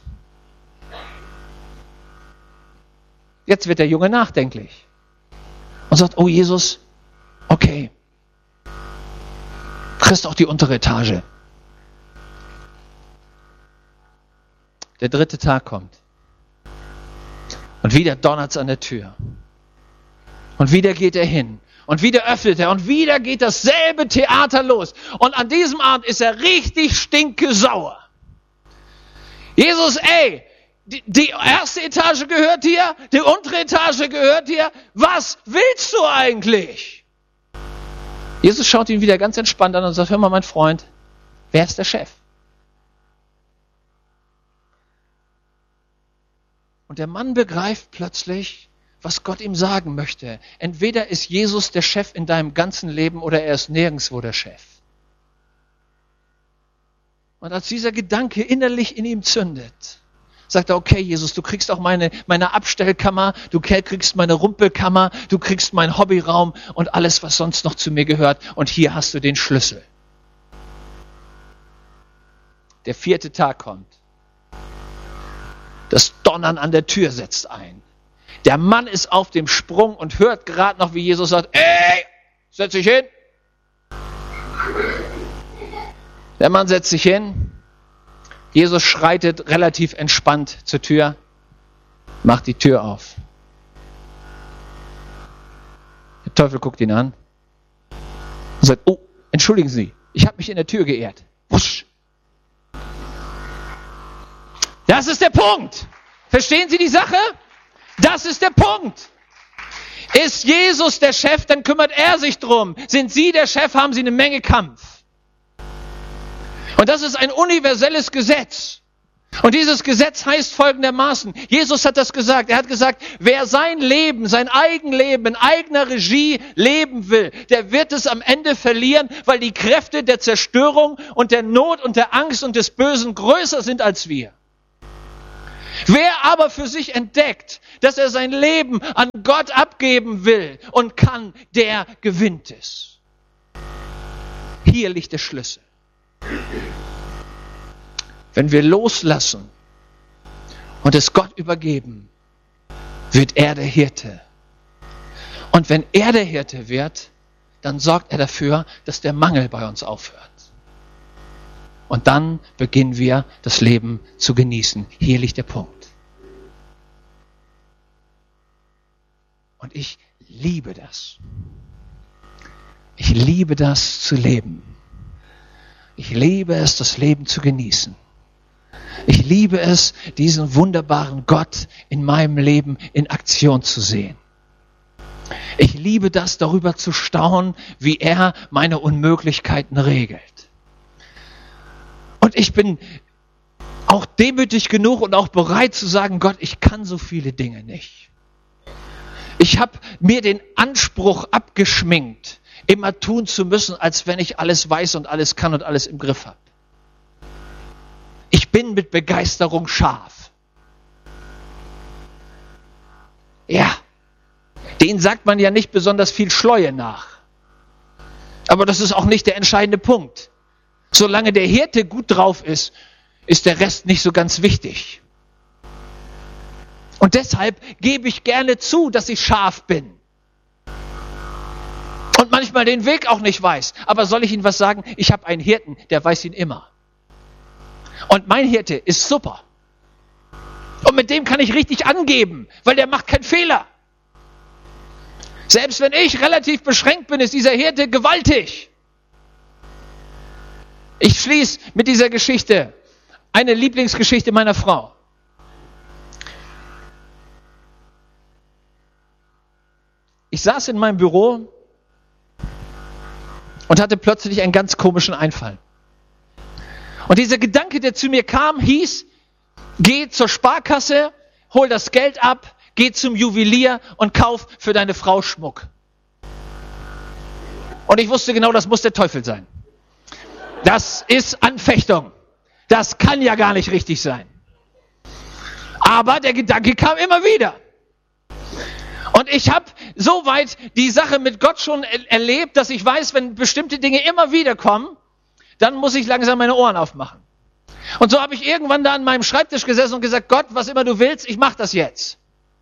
Jetzt wird der Junge nachdenklich und sagt, oh Jesus, okay, kriegst auch die untere Etage. Der dritte Tag kommt und wieder donnert's an der Tür und wieder geht er hin. Und wieder öffnet er und wieder geht dasselbe Theater los. Und an diesem Abend ist er richtig stinkesauer. Jesus, ey, die, die erste Etage gehört dir, die untere Etage gehört dir. Was willst du eigentlich? Jesus schaut ihn wieder ganz entspannt an und sagt, hör mal, mein Freund, wer ist der Chef? Und der Mann begreift plötzlich, was Gott ihm sagen möchte. Entweder ist Jesus der Chef in deinem ganzen Leben oder er ist nirgendwo der Chef. Und als dieser Gedanke innerlich in ihm zündet, sagt er, okay Jesus, du kriegst auch meine, meine Abstellkammer, du kriegst meine Rumpelkammer, du kriegst meinen Hobbyraum und alles, was sonst noch zu mir gehört. Und hier hast du den Schlüssel. Der vierte Tag kommt. Das Donnern an der Tür setzt ein. Der Mann ist auf dem Sprung und hört gerade noch, wie Jesus sagt, ey, setz dich hin. Der Mann setzt sich hin. Jesus schreitet relativ entspannt zur Tür, macht die Tür auf. Der Teufel guckt ihn an und sagt, oh, entschuldigen Sie, ich habe mich in der Tür geehrt. Wusch. Das ist der Punkt. Verstehen Sie die Sache? Das ist der Punkt. Ist Jesus der Chef, dann kümmert er sich drum. Sind Sie der Chef, haben Sie eine Menge Kampf. Und das ist ein universelles Gesetz. Und dieses Gesetz heißt folgendermaßen, Jesus hat das gesagt, er hat gesagt, wer sein Leben, sein Eigenleben in eigener Regie leben will, der wird es am Ende verlieren, weil die Kräfte der Zerstörung und der Not und der Angst und des Bösen größer sind als wir. Wer aber für sich entdeckt, dass er sein Leben an Gott abgeben will und kann, der gewinnt es. Hier liegt der Schlüssel. Wenn wir loslassen und es Gott übergeben, wird er der Hirte. Und wenn er der Hirte wird, dann sorgt er dafür, dass der Mangel bei uns aufhört. Und dann beginnen wir, das Leben zu genießen. Hier liegt der Punkt. Und ich liebe das. Ich liebe das zu leben. Ich liebe es, das Leben zu genießen. Ich liebe es, diesen wunderbaren Gott in meinem Leben in Aktion zu sehen. Ich liebe das, darüber zu staunen, wie er meine Unmöglichkeiten regelt. Und ich bin auch demütig genug und auch bereit zu sagen, Gott, ich kann so viele Dinge nicht. Ich habe mir den Anspruch abgeschminkt, immer tun zu müssen, als wenn ich alles weiß und alles kann und alles im Griff habe. Ich bin mit Begeisterung scharf. Ja, denen sagt man ja nicht besonders viel Schleue nach. Aber das ist auch nicht der entscheidende Punkt. Solange der Hirte gut drauf ist, ist der Rest nicht so ganz wichtig. Und deshalb gebe ich gerne zu, dass ich scharf bin. Und manchmal den Weg auch nicht weiß. Aber soll ich Ihnen was sagen? Ich habe einen Hirten, der weiß ihn immer. Und mein Hirte ist super. Und mit dem kann ich richtig angeben, weil der macht keinen Fehler. Selbst wenn ich relativ beschränkt bin, ist dieser Hirte gewaltig. Ich schließe mit dieser Geschichte, eine Lieblingsgeschichte meiner Frau. Ich saß in meinem Büro und hatte plötzlich einen ganz komischen Einfall. Und dieser Gedanke, der zu mir kam, hieß, geh zur Sparkasse, hol das Geld ab, geh zum Juwelier und kauf für deine Frau Schmuck. Und ich wusste genau, das muss der Teufel sein. Das ist Anfechtung. Das kann ja gar nicht richtig sein. Aber der Gedanke kam immer wieder. Und ich habe soweit die Sache mit Gott schon er- erlebt, dass ich weiß, wenn bestimmte Dinge immer wieder kommen, dann muss ich langsam meine Ohren aufmachen. Und so habe ich irgendwann da an meinem Schreibtisch gesessen und gesagt, Gott, was immer du willst, ich mache das jetzt.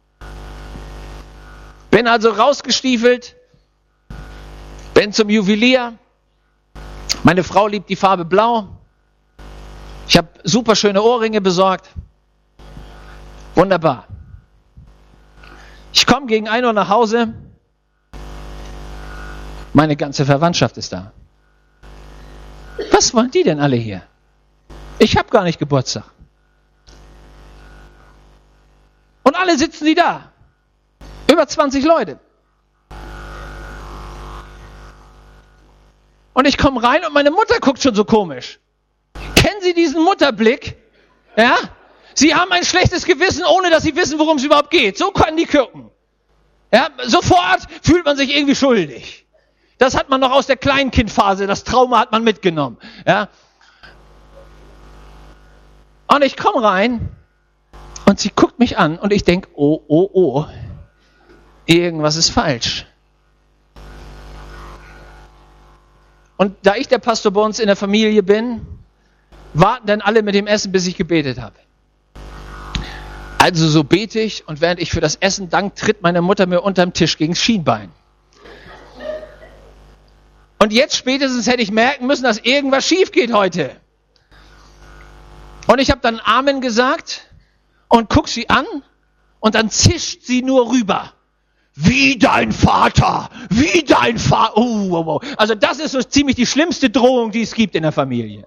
Bin also rausgestiefelt, bin zum Juwelier. Meine Frau liebt die Farbe Blau. Ich habe super schöne Ohrringe besorgt. Wunderbar. Ich komme gegen ein Uhr nach Hause. Meine ganze Verwandtschaft ist da. Was wollen die denn alle hier? Ich habe gar nicht Geburtstag. Und alle sitzen die da. Über zwanzig Leute. Und ich komme rein und meine Mutter guckt schon so komisch. Kennen Sie diesen Mutterblick? Ja? Sie haben ein schlechtes Gewissen, ohne dass Sie wissen, worum es überhaupt geht. So können die gucken. Ja? Sofort fühlt man sich irgendwie schuldig. Das hat man noch aus der Kleinkindphase. Das Trauma hat man mitgenommen. Ja? Und ich komme rein und sie guckt mich an und ich denke, oh, oh, oh, irgendwas ist falsch. Und da ich der Pastor bei uns in der Familie bin, warten dann alle mit dem Essen, bis ich gebetet habe. Also so bete ich und während ich für das Essen dank, tritt meine Mutter mir unterm Tisch gegen das Schienbein. Und jetzt spätestens hätte ich merken müssen, dass irgendwas schief geht heute. Und ich habe dann Amen gesagt und guck sie an und dann zischt sie nur rüber. Wie dein Vater, wie dein Vater. Oh, oh, oh. Also das ist so ziemlich die schlimmste Drohung, die es gibt in der Familie.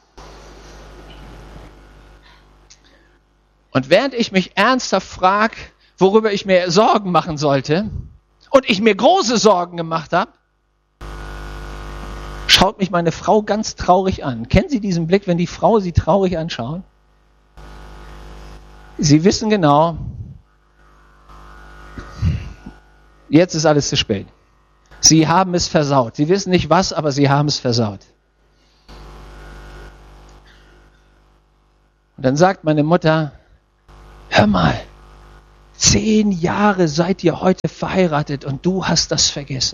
Und während ich mich ernsthaft frage, worüber ich mir Sorgen machen sollte, und ich mir große Sorgen gemacht habe, schaut mich meine Frau ganz traurig an. Kennen Sie diesen Blick, wenn die Frau Sie traurig anschaut? Sie wissen genau, jetzt ist alles zu spät. Sie haben es versaut. Sie wissen nicht was, aber sie haben es versaut. Und dann sagt meine Mutter, hör mal, zehn Jahre seid ihr heute verheiratet und du hast das vergessen.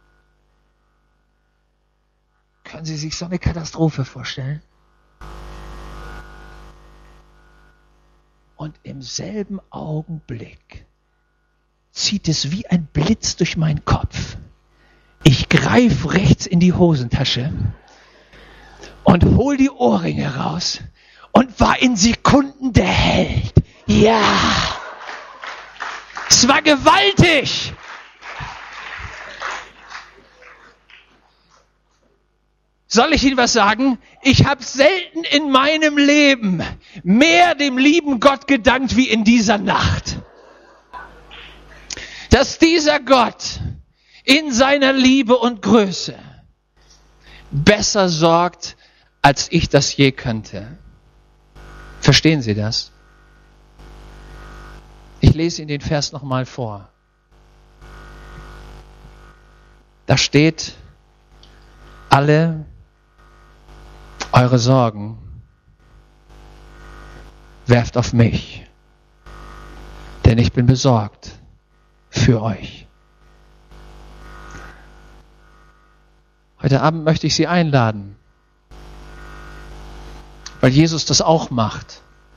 Können Sie sich so eine Katastrophe vorstellen? Und im selben Augenblick zieht es wie ein Blitz durch meinen Kopf. Ich greife rechts in die Hosentasche und hol die Ohrringe raus und war in Sekunden der Held. Ja, es war gewaltig. Soll ich Ihnen was sagen? Ich habe selten in meinem Leben mehr dem lieben Gott gedankt wie in dieser Nacht. Dass dieser Gott in seiner Liebe und Größe besser sorgt, als ich das je könnte. Verstehen Sie das? Ich lese Ihnen den Vers nochmal vor. Da steht, alle eure Sorgen werft auf mich, denn ich bin besorgt für euch. Heute Abend möchte ich Sie einladen, weil Jesus das auch macht.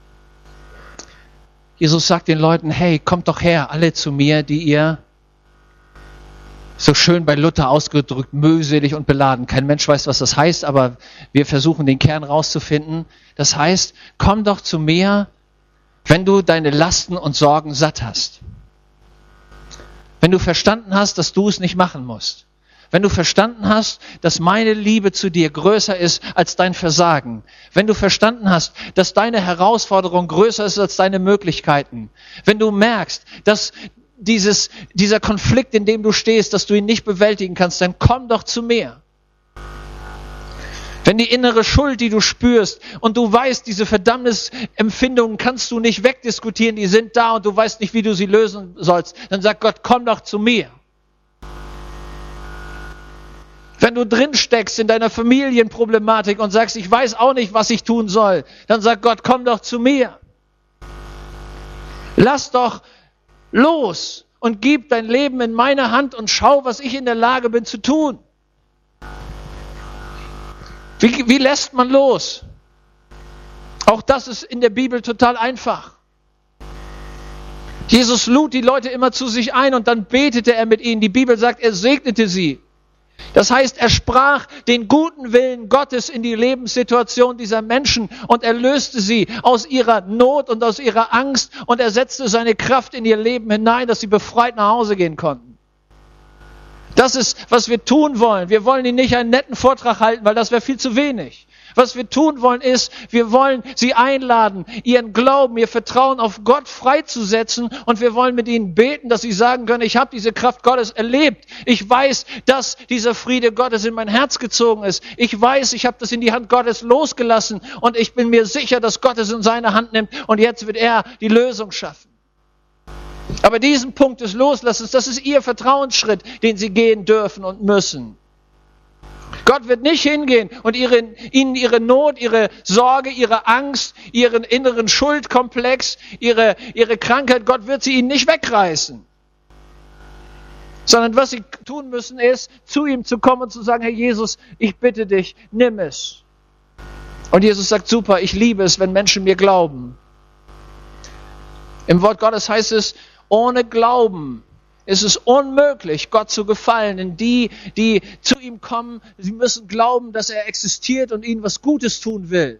Jesus sagt den Leuten, hey, kommt doch her, alle zu mir, die ihr, so schön bei Luther ausgedrückt, mühselig und beladen. Kein Mensch weiß, was das heißt, aber wir versuchen den Kern rauszufinden. Das heißt, komm doch zu mir, wenn du deine Lasten und Sorgen satt hast. Wenn du verstanden hast, dass du es nicht machen musst. Wenn du verstanden hast, dass meine Liebe zu dir größer ist als dein Versagen. Wenn du verstanden hast, dass deine Herausforderung größer ist als deine Möglichkeiten. Wenn du merkst, dass dieses, dieser Konflikt, in dem du stehst, dass du ihn nicht bewältigen kannst, dann komm doch zu mir. Wenn die innere Schuld, die du spürst und du weißt, diese Verdammnisempfindungen kannst du nicht wegdiskutieren, die sind da und du weißt nicht, wie du sie lösen sollst, dann sagt Gott, komm doch zu mir. Wenn du drin steckst in deiner Familienproblematik und sagst, ich weiß auch nicht, was ich tun soll, dann sagt Gott, komm doch zu mir. Lass doch los und gib dein Leben in meine Hand und schau, was ich in der Lage bin zu tun. Wie, wie lässt man los? Auch das ist in der Bibel total einfach. Jesus lud die Leute immer zu sich ein und dann betete er mit ihnen. Die Bibel sagt, er segnete sie. Das heißt, er sprach den guten Willen Gottes in die Lebenssituation dieser Menschen und er löste sie aus ihrer Not und aus ihrer Angst und er setzte seine Kraft in ihr Leben hinein, dass sie befreit nach Hause gehen konnten. Das ist, was wir tun wollen. Wir wollen ihnen nicht einen netten Vortrag halten, weil das wäre viel zu wenig. Was wir tun wollen ist, wir wollen sie einladen, ihren Glauben, ihr Vertrauen auf Gott freizusetzen und wir wollen mit ihnen beten, dass sie sagen können, ich habe diese Kraft Gottes erlebt. Ich weiß, dass dieser Friede Gottes in mein Herz gezogen ist. Ich weiß, ich habe das in die Hand Gottes losgelassen und ich bin mir sicher, dass Gott es in seine Hand nimmt und jetzt wird er die Lösung schaffen. Aber diesen Punkt des Loslassens, das ist ihr Vertrauensschritt, den sie gehen dürfen und müssen. Gott wird nicht hingehen und ihre, ihnen ihre Not, ihre Sorge, ihre Angst, ihren inneren Schuldkomplex, ihre, ihre Krankheit, Gott wird sie ihnen nicht wegreißen. Sondern was sie tun müssen ist, zu ihm zu kommen und zu sagen, Herr Jesus, ich bitte dich, nimm es. Und Jesus sagt, super, ich liebe es, wenn Menschen mir glauben. Im Wort Gottes heißt es, ohne Glauben ist es unmöglich, Gott zu gefallen. Denn die, die zu ihm kommen, sie müssen glauben, dass er existiert und ihnen was Gutes tun will.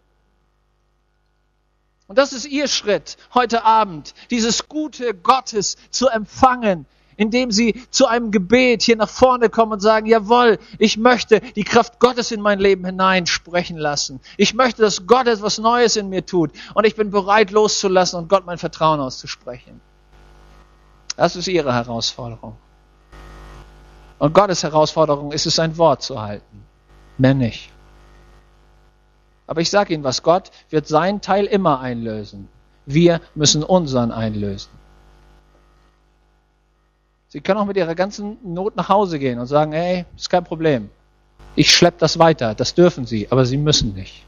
Und das ist ihr Schritt heute Abend, dieses Gute Gottes zu empfangen, indem sie zu einem Gebet hier nach vorne kommen und sagen, jawohl, ich möchte die Kraft Gottes in mein Leben hineinsprechen lassen. Ich möchte, dass Gott etwas Neues in mir tut und ich bin bereit loszulassen und Gott mein Vertrauen auszusprechen. Das ist ihre Herausforderung. Und Gottes Herausforderung ist es, sein Wort zu halten. Mehr nicht. Aber ich sage Ihnen was, Gott wird seinen Teil immer einlösen. Wir müssen unseren einlösen. Sie können auch mit Ihrer ganzen Not nach Hause gehen und sagen, hey, ist kein Problem. Ich schleppe das weiter. Das dürfen Sie, aber Sie müssen nicht.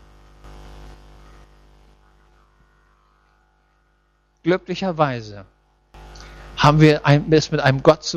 Glücklicherweise haben wir es mit einem Gott zu